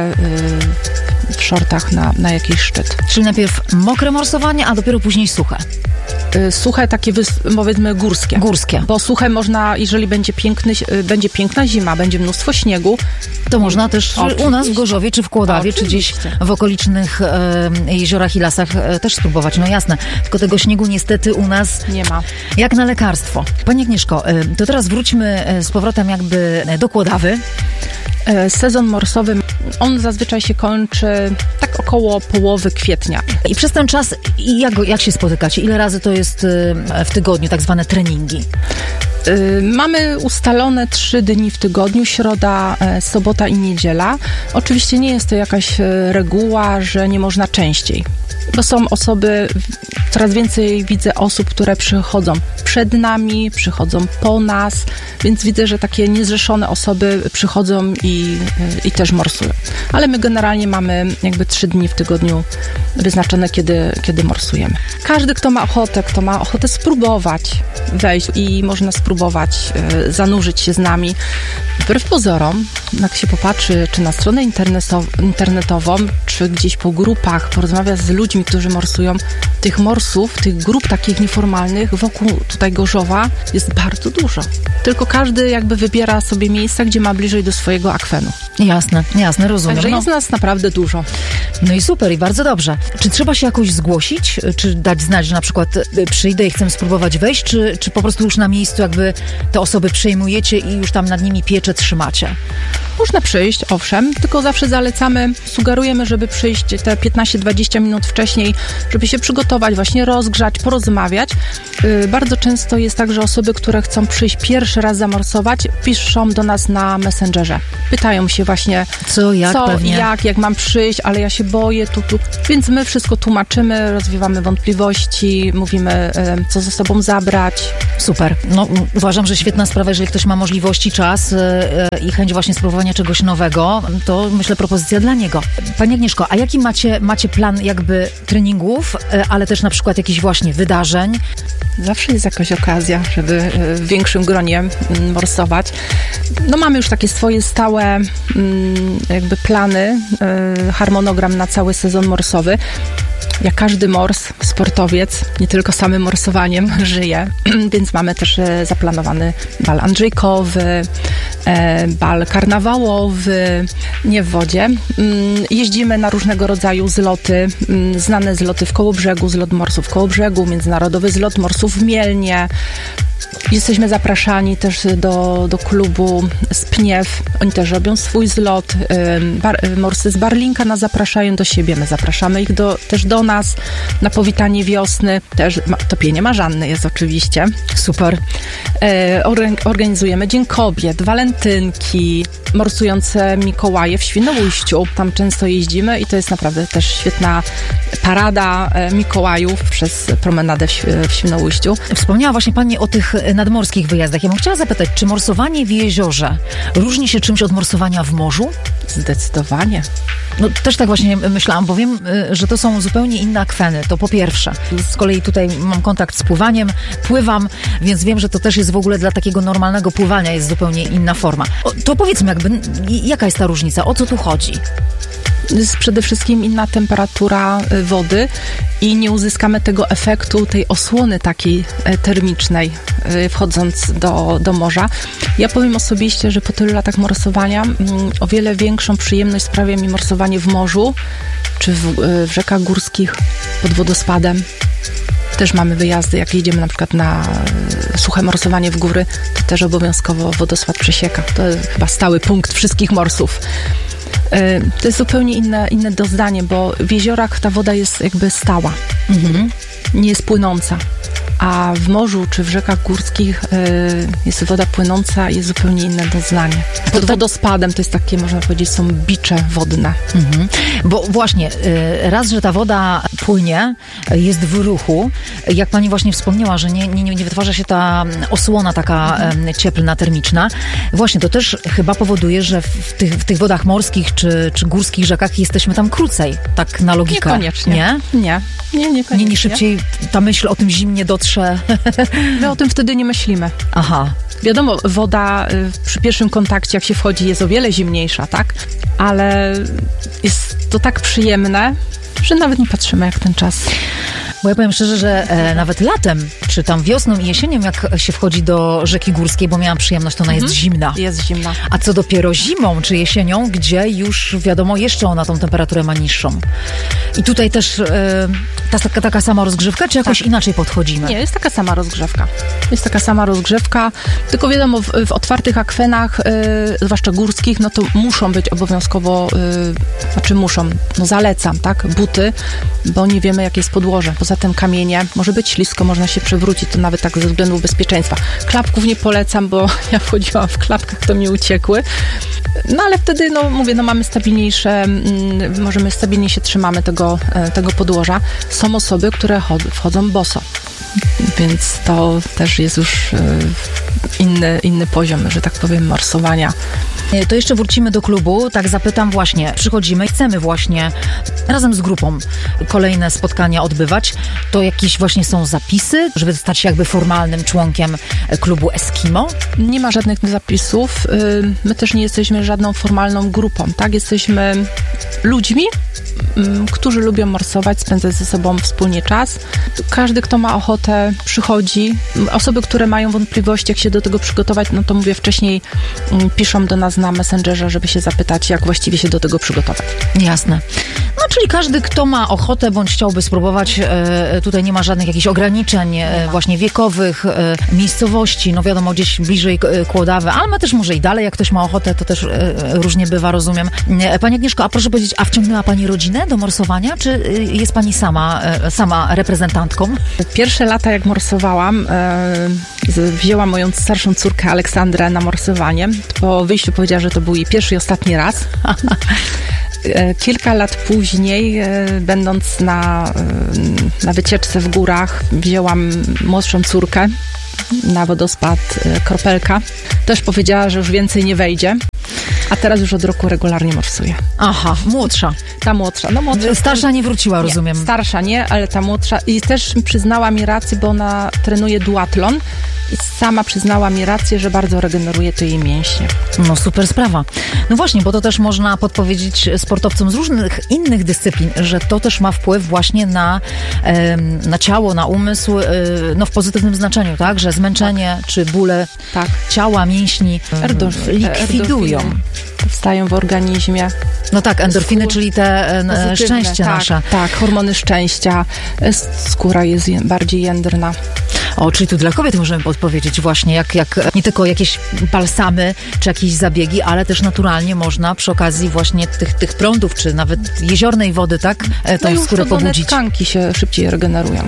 w shortach na jakiś szczyt. Czyli najpierw mokre morsowanie, a dopiero później suche. Suche, takie powiedzmy górskie. Bo suche można, jeżeli będzie piękna zima, będzie mnóstwo śniegu, to można też u nas w Gorzowie, czy w Kłodawie, czy gdzieś w okolicznych jeziorach i lasach też spróbować. No jasne, tylko tego śniegu niestety u nas nie ma. Jak na lekarstwo. Pani Agnieszko, to teraz wróćmy z powrotem jakby do Kłodawy. Sezon morsowy, on zazwyczaj się kończy tak około połowy kwietnia. I przez ten czas jak się spotykacie? Ile razy to jest w tygodniu, tak zwane treningi? Mamy ustalone 3 dni w tygodniu, środa, sobota i niedziela. Oczywiście nie jest to jakaś reguła, że nie można częściej. Bo są osoby, coraz więcej widzę osób, które przychodzą przed nami, przychodzą po nas, więc widzę, że takie niezrzeszone osoby przychodzą i też morsują. Ale my generalnie mamy jakby 3 dni w tygodniu wyznaczone, kiedy morsujemy. Każdy, kto ma ochotę spróbować wejść i można spróbować zanurzyć się z nami. Wbrew pozorom, jak się popatrzy, czy na stronę internetową, czy gdzieś po grupach, porozmawia z ludźmi, którzy morsują, tych morsów, tych grup takich nieformalnych wokół tutaj Gorzowa jest bardzo dużo. Tylko każdy jakby wybiera sobie miejsca, gdzie ma bliżej do swojego akwenu. Jasne, rozumiem. Także jest nas naprawdę dużo. No i super, i bardzo dobrze. Czy trzeba się jakoś zgłosić, czy dać znać, że na przykład przyjdę i chcę spróbować wejść, czy po prostu już na miejscu jakby te osoby przejmujecie i już tam nad nimi pieczę trzymacie? Można przyjść, owszem, tylko zawsze sugerujemy, żeby przyjść te 15-20 minut wcześniej, żeby się przygotować, właśnie rozgrzać, porozmawiać. Bardzo często jest tak, że osoby, które chcą przyjść pierwszy raz zamorsować, piszą do nas na Messengerze. Pytają się właśnie, jak mam przyjść, ale ja się boję, tu. Więc my wszystko tłumaczymy, rozwiewamy wątpliwości, mówimy, co ze sobą zabrać. Super. No, uważam, że świetna sprawa, jeżeli ktoś ma możliwości, czas i chęć właśnie spróbowania czegoś nowego, to myślę propozycja dla niego. Pani Agnieszko, a jaki macie plan jakby treningów, ale też na przykład jakichś właśnie wydarzeń? Zawsze jest jakaś okazja, żeby w większym gronie morsować. No mamy już takie swoje stałe jakby plany, harmonogram na cały sezon morsowy. Jak każdy sportowiec, nie tylko samym morsowaniem żyje, więc mamy też zaplanowany bal andrzejkowy, bal karnawałowy, nie w wodzie. Jeździmy na różnego rodzaju zloty, znane zloty w Kołobrzegu, zlot morsów w Kołobrzegu, międzynarodowy zlot morsów w Mielnie. Jesteśmy zapraszani też do klubu Spniew. Oni też robią swój zlot. Morsy z Barlinka nas zapraszają do siebie. My zapraszamy ich też do nas na powitanie wiosny. Też topienie marzanne jest oczywiście. Super. Organizujemy Dzień Kobiet, walentynki, morsujące Mikołaje w Świnoujściu. Tam często jeździmy i to jest naprawdę też świetna parada Mikołajów przez promenadę w Świnoujściu. Wspomniała właśnie Pani o tych nadmorskich wyjazdach. Ja bym chciała zapytać, czy morsowanie w jeziorze różni się czymś od morsowania w morzu? Zdecydowanie. No też tak właśnie myślałam, bo wiem, że to są zupełnie inne akweny, to po pierwsze. Z kolei tutaj mam kontakt z pływaniem, pływam, więc wiem, że to też jest w ogóle dla takiego normalnego pływania jest zupełnie inna forma. To powiedzmy jakby, jaka jest ta różnica? O co tu chodzi? Jest przede wszystkim inna temperatura wody i nie uzyskamy tego efektu, tej osłony takiej termicznej, wchodząc do morza. Ja powiem osobiście, że po tylu latach morsowania o wiele większą przyjemność sprawia mi morsowanie w morzu, czy w rzekach górskich pod wodospadem. Też mamy wyjazdy, jak jedziemy na przykład na suche morsowanie w góry, to też obowiązkowo wodospad przesieka. To jest chyba stały punkt wszystkich morsów. To jest zupełnie inne doznanie, bo w jeziorach ta woda jest jakby stała, nie jest płynąca, a w morzu czy w rzekach górskich jest woda płynąca i jest zupełnie inne doznanie. Pod wodospadem to jest takie, można powiedzieć, są bicze wodne. Bo właśnie, raz, że ta woda płynie, jest w ruchu, jak Pani właśnie wspomniała, że nie wytwarza się ta osłona taka cieplna, termiczna. Właśnie, to też chyba powoduje, że w tych wodach morskich czy górskich rzekach jesteśmy tam krócej, tak na logikę. Niekoniecznie. Nie? Nie szybciej ta myśl o tym zimnie dotrze. My o tym wtedy nie myślimy. Aha. Wiadomo, woda przy pierwszym kontakcie, jak się wchodzi, jest o wiele zimniejsza, tak? Ale jest to tak przyjemne, że nawet nie patrzymy, jak ten czas. Bo ja powiem szczerze, że nawet latem, czy tam wiosną i jesienią, jak się wchodzi do rzeki górskiej, bo miałam przyjemność, to ona jest zimna. Jest zimna. A co dopiero zimą czy jesienią, gdzie już wiadomo, jeszcze ona tą temperaturę ma niższą. I tutaj też taka sama rozgrzewka, czy jakoś inaczej podchodzimy? Nie, jest taka sama rozgrzewka. Jest taka sama rozgrzewka, tylko wiadomo, w otwartych akwenach, zwłaszcza górskich, no to muszą być obowiązkowo, zalecam, tak, buty, bo nie wiemy, jakie jest podłoże. Poza poza tym kamienie, może być ślisko, można się przewrócić, to nawet tak ze względów bezpieczeństwa. Klapków nie polecam, bo ja wchodziłam w klapkach, to mi uciekły. No ale wtedy, mamy stabilniejsze, możemy stabilnie się trzymamy tego podłoża. Są osoby, które wchodzą boso, więc to też jest już inny poziom, że tak powiem, morsowania. To jeszcze wrócimy do klubu, tak zapytam właśnie, przychodzimy i chcemy właśnie razem z grupą kolejne spotkania odbywać, to jakieś właśnie są zapisy, żeby stać się jakby formalnym członkiem klubu Eskimo? Nie ma żadnych zapisów, my też nie jesteśmy żadną formalną grupą, tak? Jesteśmy ludźmi, którzy lubią morsować, spędzać ze sobą wspólnie czas. Każdy, kto ma ochotę, przychodzi. Osoby, które mają wątpliwości, jak się do tego przygotować, no to mówię wcześniej, piszą do nas na Messengerze, żeby się zapytać, jak właściwie się do tego przygotować. Jasne. No, czyli każdy, kto ma ochotę, bądź chciałby spróbować, tutaj nie ma żadnych jakichś ograniczeń właśnie wiekowych, miejscowości, no wiadomo, gdzieś bliżej Kłodawy, ale też może i dalej, jak ktoś ma ochotę, to też różnie bywa, rozumiem. Pani Agnieszko, a proszę powiedzieć, a wciągnęła Pani rodzinę do morsowania, czy jest Pani sama reprezentantką? Pierwsze lata, jak morsowałam, wzięłam moją starszą córkę Aleksandrę na morsowanie. Po wyjściu powiedziała, że to był jej pierwszy i ostatni raz. Kilka lat później, będąc na wycieczce w górach, wzięłam młodszą córkę na wodospad Kropelka. Też powiedziała, że już więcej nie wejdzie. A teraz już od roku regularnie morsuje. Aha, młodsza. Ta młodsza. Starsza nie wróciła, rozumiem. Nie, starsza nie, ale ta młodsza. I też przyznała mi rację, bo ona trenuje duatlon i sama przyznała mi rację, że bardzo regeneruje to jej mięśnie. No super sprawa. No właśnie, bo to też można podpowiedzieć sportowcom z różnych innych dyscyplin, że to też ma wpływ właśnie na ciało, na umysł, no w pozytywnym znaczeniu, tak? Że zmęczenie czy bóle ciała, mięśni likwidują. Powstają w organizmie. No tak, endorfiny, czyli te szczęście nasze. Tak, hormony szczęścia. Skóra jest bardziej jędrna. O, czyli tu dla kobiet możemy podpowiedzieć właśnie, jak nie tylko jakieś balsamy, czy jakieś zabiegi, ale też naturalnie można przy okazji właśnie tych prądów, czy nawet jeziornej wody, tak, tą skórę pobudzić. Tkanki się szybciej regenerują.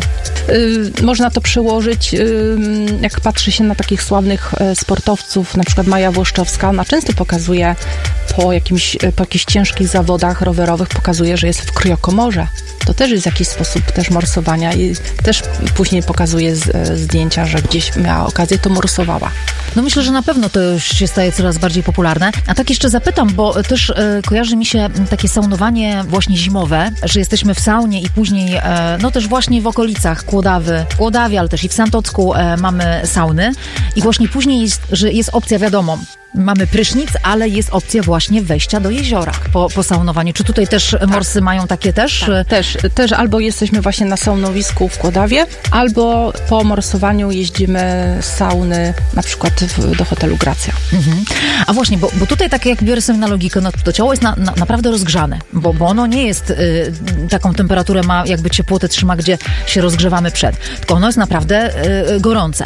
Można to przełożyć, jak patrzy się na takich sławnych sportowców, na przykład Maja Włoszczowska, ona często pokazuje po jakichś ciężkich zawodach rowerowych, pokazuje, że jest w kryokomorze. To też jest jakiś sposób też morsowania i też później pokazuje zdjęcia, że gdzieś miała okazję, to morsowała. No myślę, że na pewno to już się staje coraz bardziej popularne. A tak jeszcze zapytam, bo też kojarzy mi się takie saunowanie właśnie zimowe, że jesteśmy w saunie i później, no też właśnie w okolicach Kłodawy, ale też i w Santocku mamy sauny i właśnie później jest opcja, wiadomo, mamy prysznic, ale jest opcja właśnie wejścia do jeziora po saunowaniu. Czy tutaj też morsy mają takie też? Tak, też albo jesteśmy właśnie na saunowisku w Kłodawie, albo po morsowaniu jeździmy z sauny na przykład do hotelu Gracja. Mhm. A właśnie, bo tutaj tak jak biorę sobie na logikę, no to ciało jest naprawdę rozgrzane, bo ono nie jest taką temperaturę ma, jakby ciepłotę trzyma, gdzie się rozgrzewamy przed, tylko ono jest naprawdę gorące.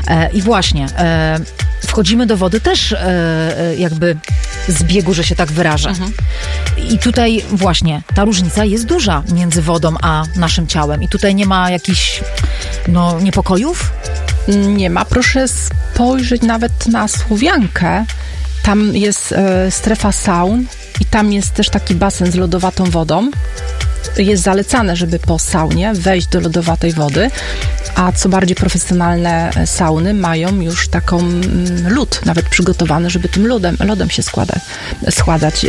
I właśnie wchodzimy do wody też jakby z biegu, że się tak wyrażę. Mhm. I tutaj właśnie ta różnica jest duża między wodą a naszym ciałem. I tutaj nie ma jakichś niepokojów? Nie ma. Proszę spojrzeć nawet na Słowiankę. Tam jest strefa saun i tam jest też taki basen z lodowatą wodą. Jest zalecane, żeby po saunie wejść do lodowatej wody, a co bardziej profesjonalne sauny mają już taką lód nawet przygotowany, żeby tym lodem się schładzać.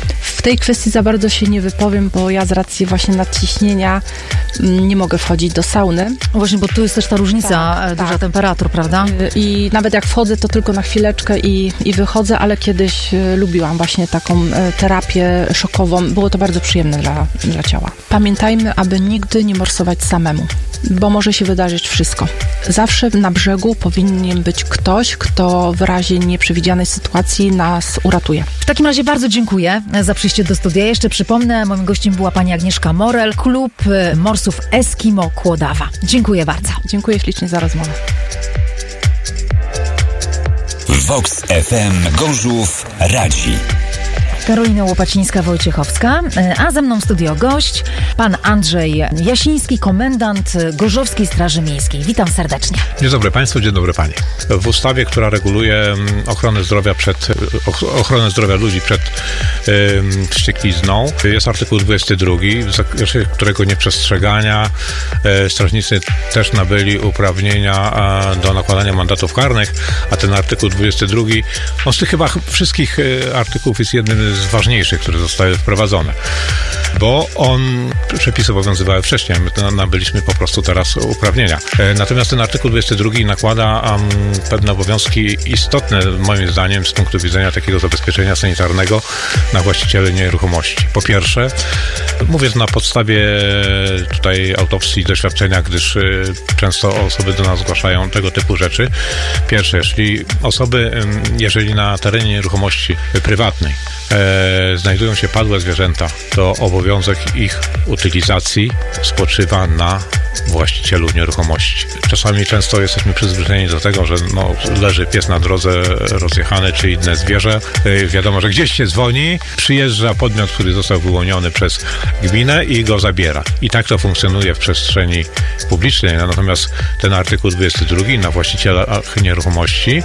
W tej kwestii za bardzo się nie wypowiem, bo ja z racji właśnie nadciśnienia nie mogę wchodzić do sauny. Właśnie, bo tu jest też ta różnica, duża temperatur, prawda? I nawet jak wchodzę, to tylko na chwileczkę i wychodzę, ale kiedyś lubiłam właśnie taką terapię szokową. Było to bardzo przyjemne dla ciała. Pamiętajmy, aby nigdy nie morsować samemu, bo może się wydarzyć wszystko. Zawsze na brzegu powinien być ktoś, kto w razie nieprzewidzianej sytuacji nas uratuje. W takim razie bardzo dziękuję za przyjście do studia. Jeszcze przypomnę, moim gościem była pani Agnieszka Morel, klub morsów Eskimo Kłodawa. Dziękuję bardzo. Dziękuję ślicznie za rozmowę. Vox FM Gorzów radzi. Karolina Łopacińska-Wojciechowska, a ze mną w studio gość, pan Andrzej Jasiński, komendant Gorzowskiej Straży Miejskiej. Witam serdecznie. Dzień dobry Państwu, dzień dobry Panie. W ustawie, która reguluje ochronę zdrowia ludzi przed wścieklizną, jest artykuł 22, w zakresie którego nieprzestrzegania strażnicy też nabyli uprawnienia do nakładania mandatów karnych, a ten artykuł 22, z tych chyba wszystkich artykułów jest jednym z ważniejszych, które zostały wprowadzone, bo przepisy obowiązywały wcześniej, my nabyliśmy po prostu teraz uprawnienia. Natomiast ten artykuł 22 nakłada pewne obowiązki istotne, moim zdaniem, z punktu widzenia takiego zabezpieczenia sanitarnego na właścicieli nieruchomości. Po pierwsze, mówię na podstawie tutaj autopsji i doświadczenia, gdyż często osoby do nas zgłaszają tego typu rzeczy. Pierwsze, jeżeli na terenie nieruchomości prywatnej znajdują się padłe zwierzęta, to obowiązek ich utylizacji spoczywa na właścicielu nieruchomości. Czasami często jesteśmy przyzwyczajeni do tego, że leży pies na drodze rozjechany, czy inne zwierzę. Wiadomo, że gdzieś się dzwoni, przyjeżdża podmiot, który został wyłoniony przez gminę i go zabiera. I tak to funkcjonuje w przestrzeni publicznej. Natomiast ten artykuł 22 na właściciela nieruchomości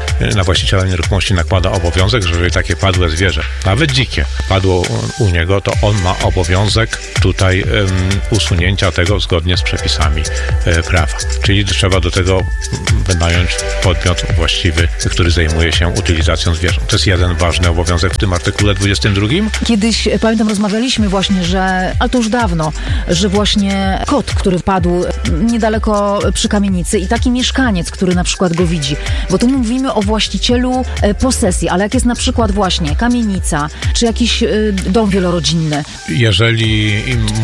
nakłada obowiązek, że jeżeli takie padłe zwierzę, nawet dzikie, padło u niego, to on ma obowiązek tutaj usunięcia tego zgodnie z przepisami prawa. Czyli trzeba do tego wynająć podmiot właściwy, który zajmuje się utylizacją zwierząt. To jest jeden ważny obowiązek w tym artykule 22. Kiedyś, pamiętam, rozmawialiśmy właśnie, ale to już dawno, że właśnie kot, który padł niedaleko przy kamienicy i taki mieszkaniec, który na przykład go widzi, bo tu mówimy o właścicielu posesji, ale jak jest na przykład właśnie kamienica, czy jakiś dom wielorodzinny. Jeżeli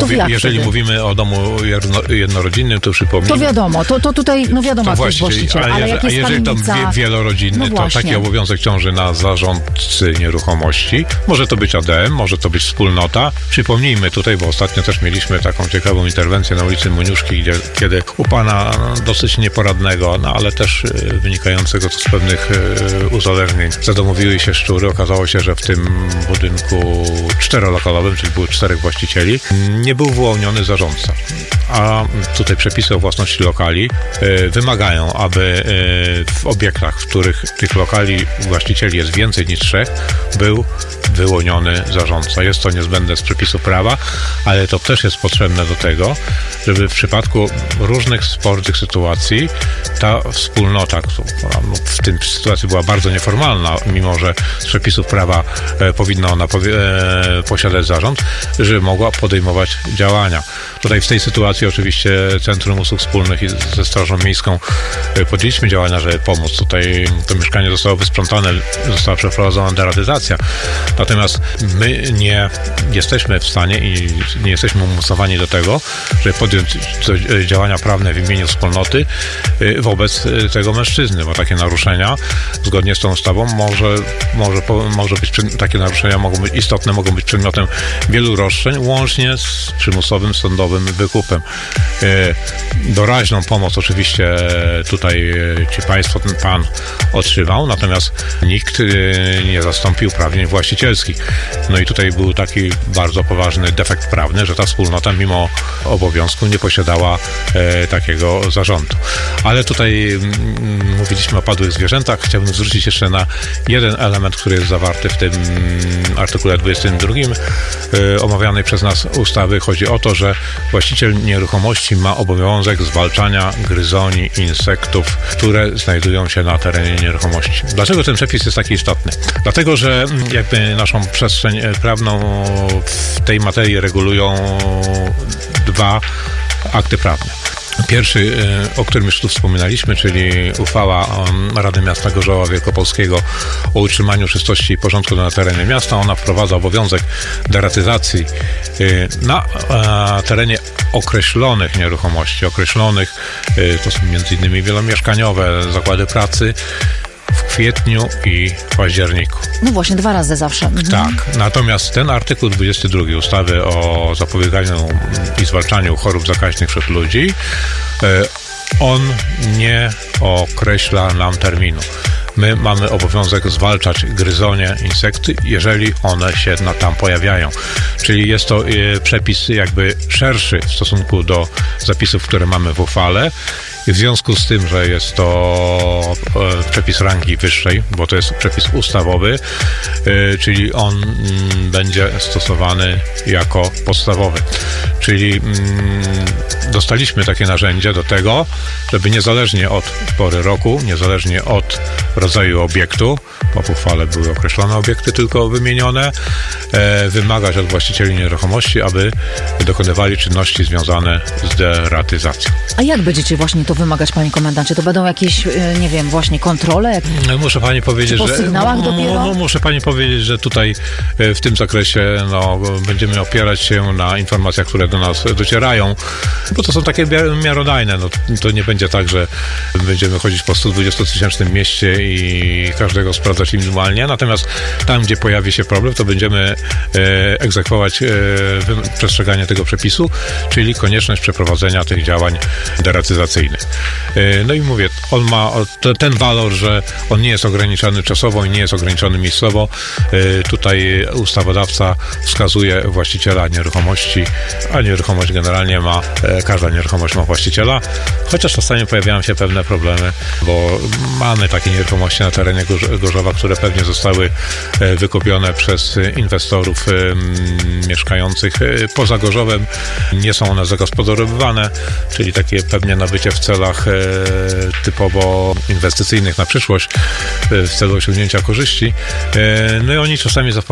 mówimy o domu jednorodzinnym, to przypomnijmy. To wiadomo, to tutaj, wiadomo, jak jest właściciel, ale jak jest jeżeli kamienica, to wielorodzinny, to taki obowiązek ciąży na zarządcy nieruchomości. Może to być ADM, może to być wspólnota. Przypomnijmy tutaj, bo ostatnio też mieliśmy taką ciekawą interwencję na ulicy Moniuszki, kiedy u pana dosyć nieporadnego, ale też wynikającego z pewnych uzależnień, zadomowiły się szczury. Okazało się, że w tym budynku 4-lokalowym, czyli było 4 właścicieli, nie był wyłoniony zarządca. A tutaj przepisy o własności lokali wymagają, aby w obiektach, w których tych lokali właścicieli jest więcej niż 3, był wyłoniony zarządca. Jest to niezbędne z przepisów prawa, ale to też jest potrzebne do tego, żeby w przypadku różnych spornych sytuacji ta wspólnota, która w tej sytuacji była bardzo nieformalna, mimo że z przepisów prawa powinna ona posiadać zarząd, żeby mogła podejmować działania. Tutaj w tej sytuacji oczywiście Centrum Usług Wspólnych i ze Strażą Miejską podjęliśmy działania, żeby pomóc. Tutaj to mieszkanie zostało wysprzątane, została przeprowadzona deratyzacja. Natomiast my nie jesteśmy w stanie i nie jesteśmy umocowani do tego, żeby podjąć działania prawne w imieniu wspólnoty wobec tego mężczyzny, bo takie naruszenia zgodnie z tą ustawą może być takie naruszenia mogą być przedmiotem wielu roszczeń, łącznie z przymusowym sądowym wykupem. Doraźną pomoc oczywiście tutaj ten pan otrzymał, natomiast nikt nie zastąpił uprawnień właścicielskich. No i tutaj był taki bardzo poważny defekt prawny, że ta wspólnota mimo obowiązku nie posiadała takiego zarządu. Ale tutaj mówiliśmy o padłych zwierzętach. Chciałbym zwrócić jeszcze na jeden element, który jest zawarty w tym artykule 22 omawianej przez nas ustawy. Chodzi o to, że właściciel nieruchomości ma obowiązek zwalczania gryzoni insektów, które znajdują się na terenie nieruchomości. Dlaczego ten przepis jest taki istotny? Dlatego, że jakby naszą przestrzeń prawną w tej materii regulują 2 akty prawne. Pierwszy, o którym już tu wspominaliśmy, czyli uchwała Rady Miasta Gorzowa Wielkopolskiego o utrzymaniu czystości i porządku na terenie miasta. Ona wprowadza obowiązek deratyzacji na terenie określonych nieruchomości. To są m.in. wielomieszkaniowe, zakłady pracy, w kwietniu i październiku. No właśnie, 2 razy zawsze. Tak, natomiast ten artykuł 22 ustawy o zapobieganiu i zwalczaniu chorób zakaźnych wśród ludzi, on nie określa nam terminu. my mamy obowiązek zwalczać gryzonie, insekty, jeżeli one się tam pojawiają. Czyli jest to przepis jakby szerszy w stosunku do zapisów, które mamy w uchwale. I w związku z tym, że jest to przepis rangi wyższej, bo to jest przepis ustawowy, czyli on będzie stosowany jako podstawowy. Czyli dostaliśmy takie narzędzie do tego, żeby niezależnie od pory roku, niezależnie od rodzaju obiektu, bo w uchwale były określone obiekty tylko wymienione, wymagać od właścicieli nieruchomości, aby dokonywali czynności związane z deratyzacją. A jak będziecie właśnie to wymagać, panie komendancie? To będą jakieś, nie wiem, właśnie kontrole? Muszę pani powiedzieć, po sygnałach dopiero? Muszę pani powiedzieć, że tutaj w tym zakresie będziemy opierać się na informacjach, które do nas docierają, bo to są takie miarodajne. To nie będzie tak, że będziemy chodzić po 120-tysięcznym mieście i każdego sprawdzać indywidualnie, natomiast tam, gdzie pojawi się problem, to będziemy egzekwować przestrzeganie tego przepisu, czyli konieczność przeprowadzenia tych działań deratyzacyjnych. No i mówię, on ma ten walor, że on nie jest ograniczony czasowo i nie jest ograniczony miejscowo. Tutaj ustawodawca wskazuje właściciela nieruchomości, a nieruchomość generalnie każda nieruchomość ma właściciela, chociaż czasami pojawiają się pewne problemy, bo mamy takie nieruchomości na terenie Gorzowa, które pewnie zostały wykupione przez inwestorów mieszkających poza Gorzowem. Nie są one zagospodarowywane, czyli takie pewnie nabycie w celach typowo inwestycyjnych na przyszłość, w celu osiągnięcia korzyści. No i oni czasami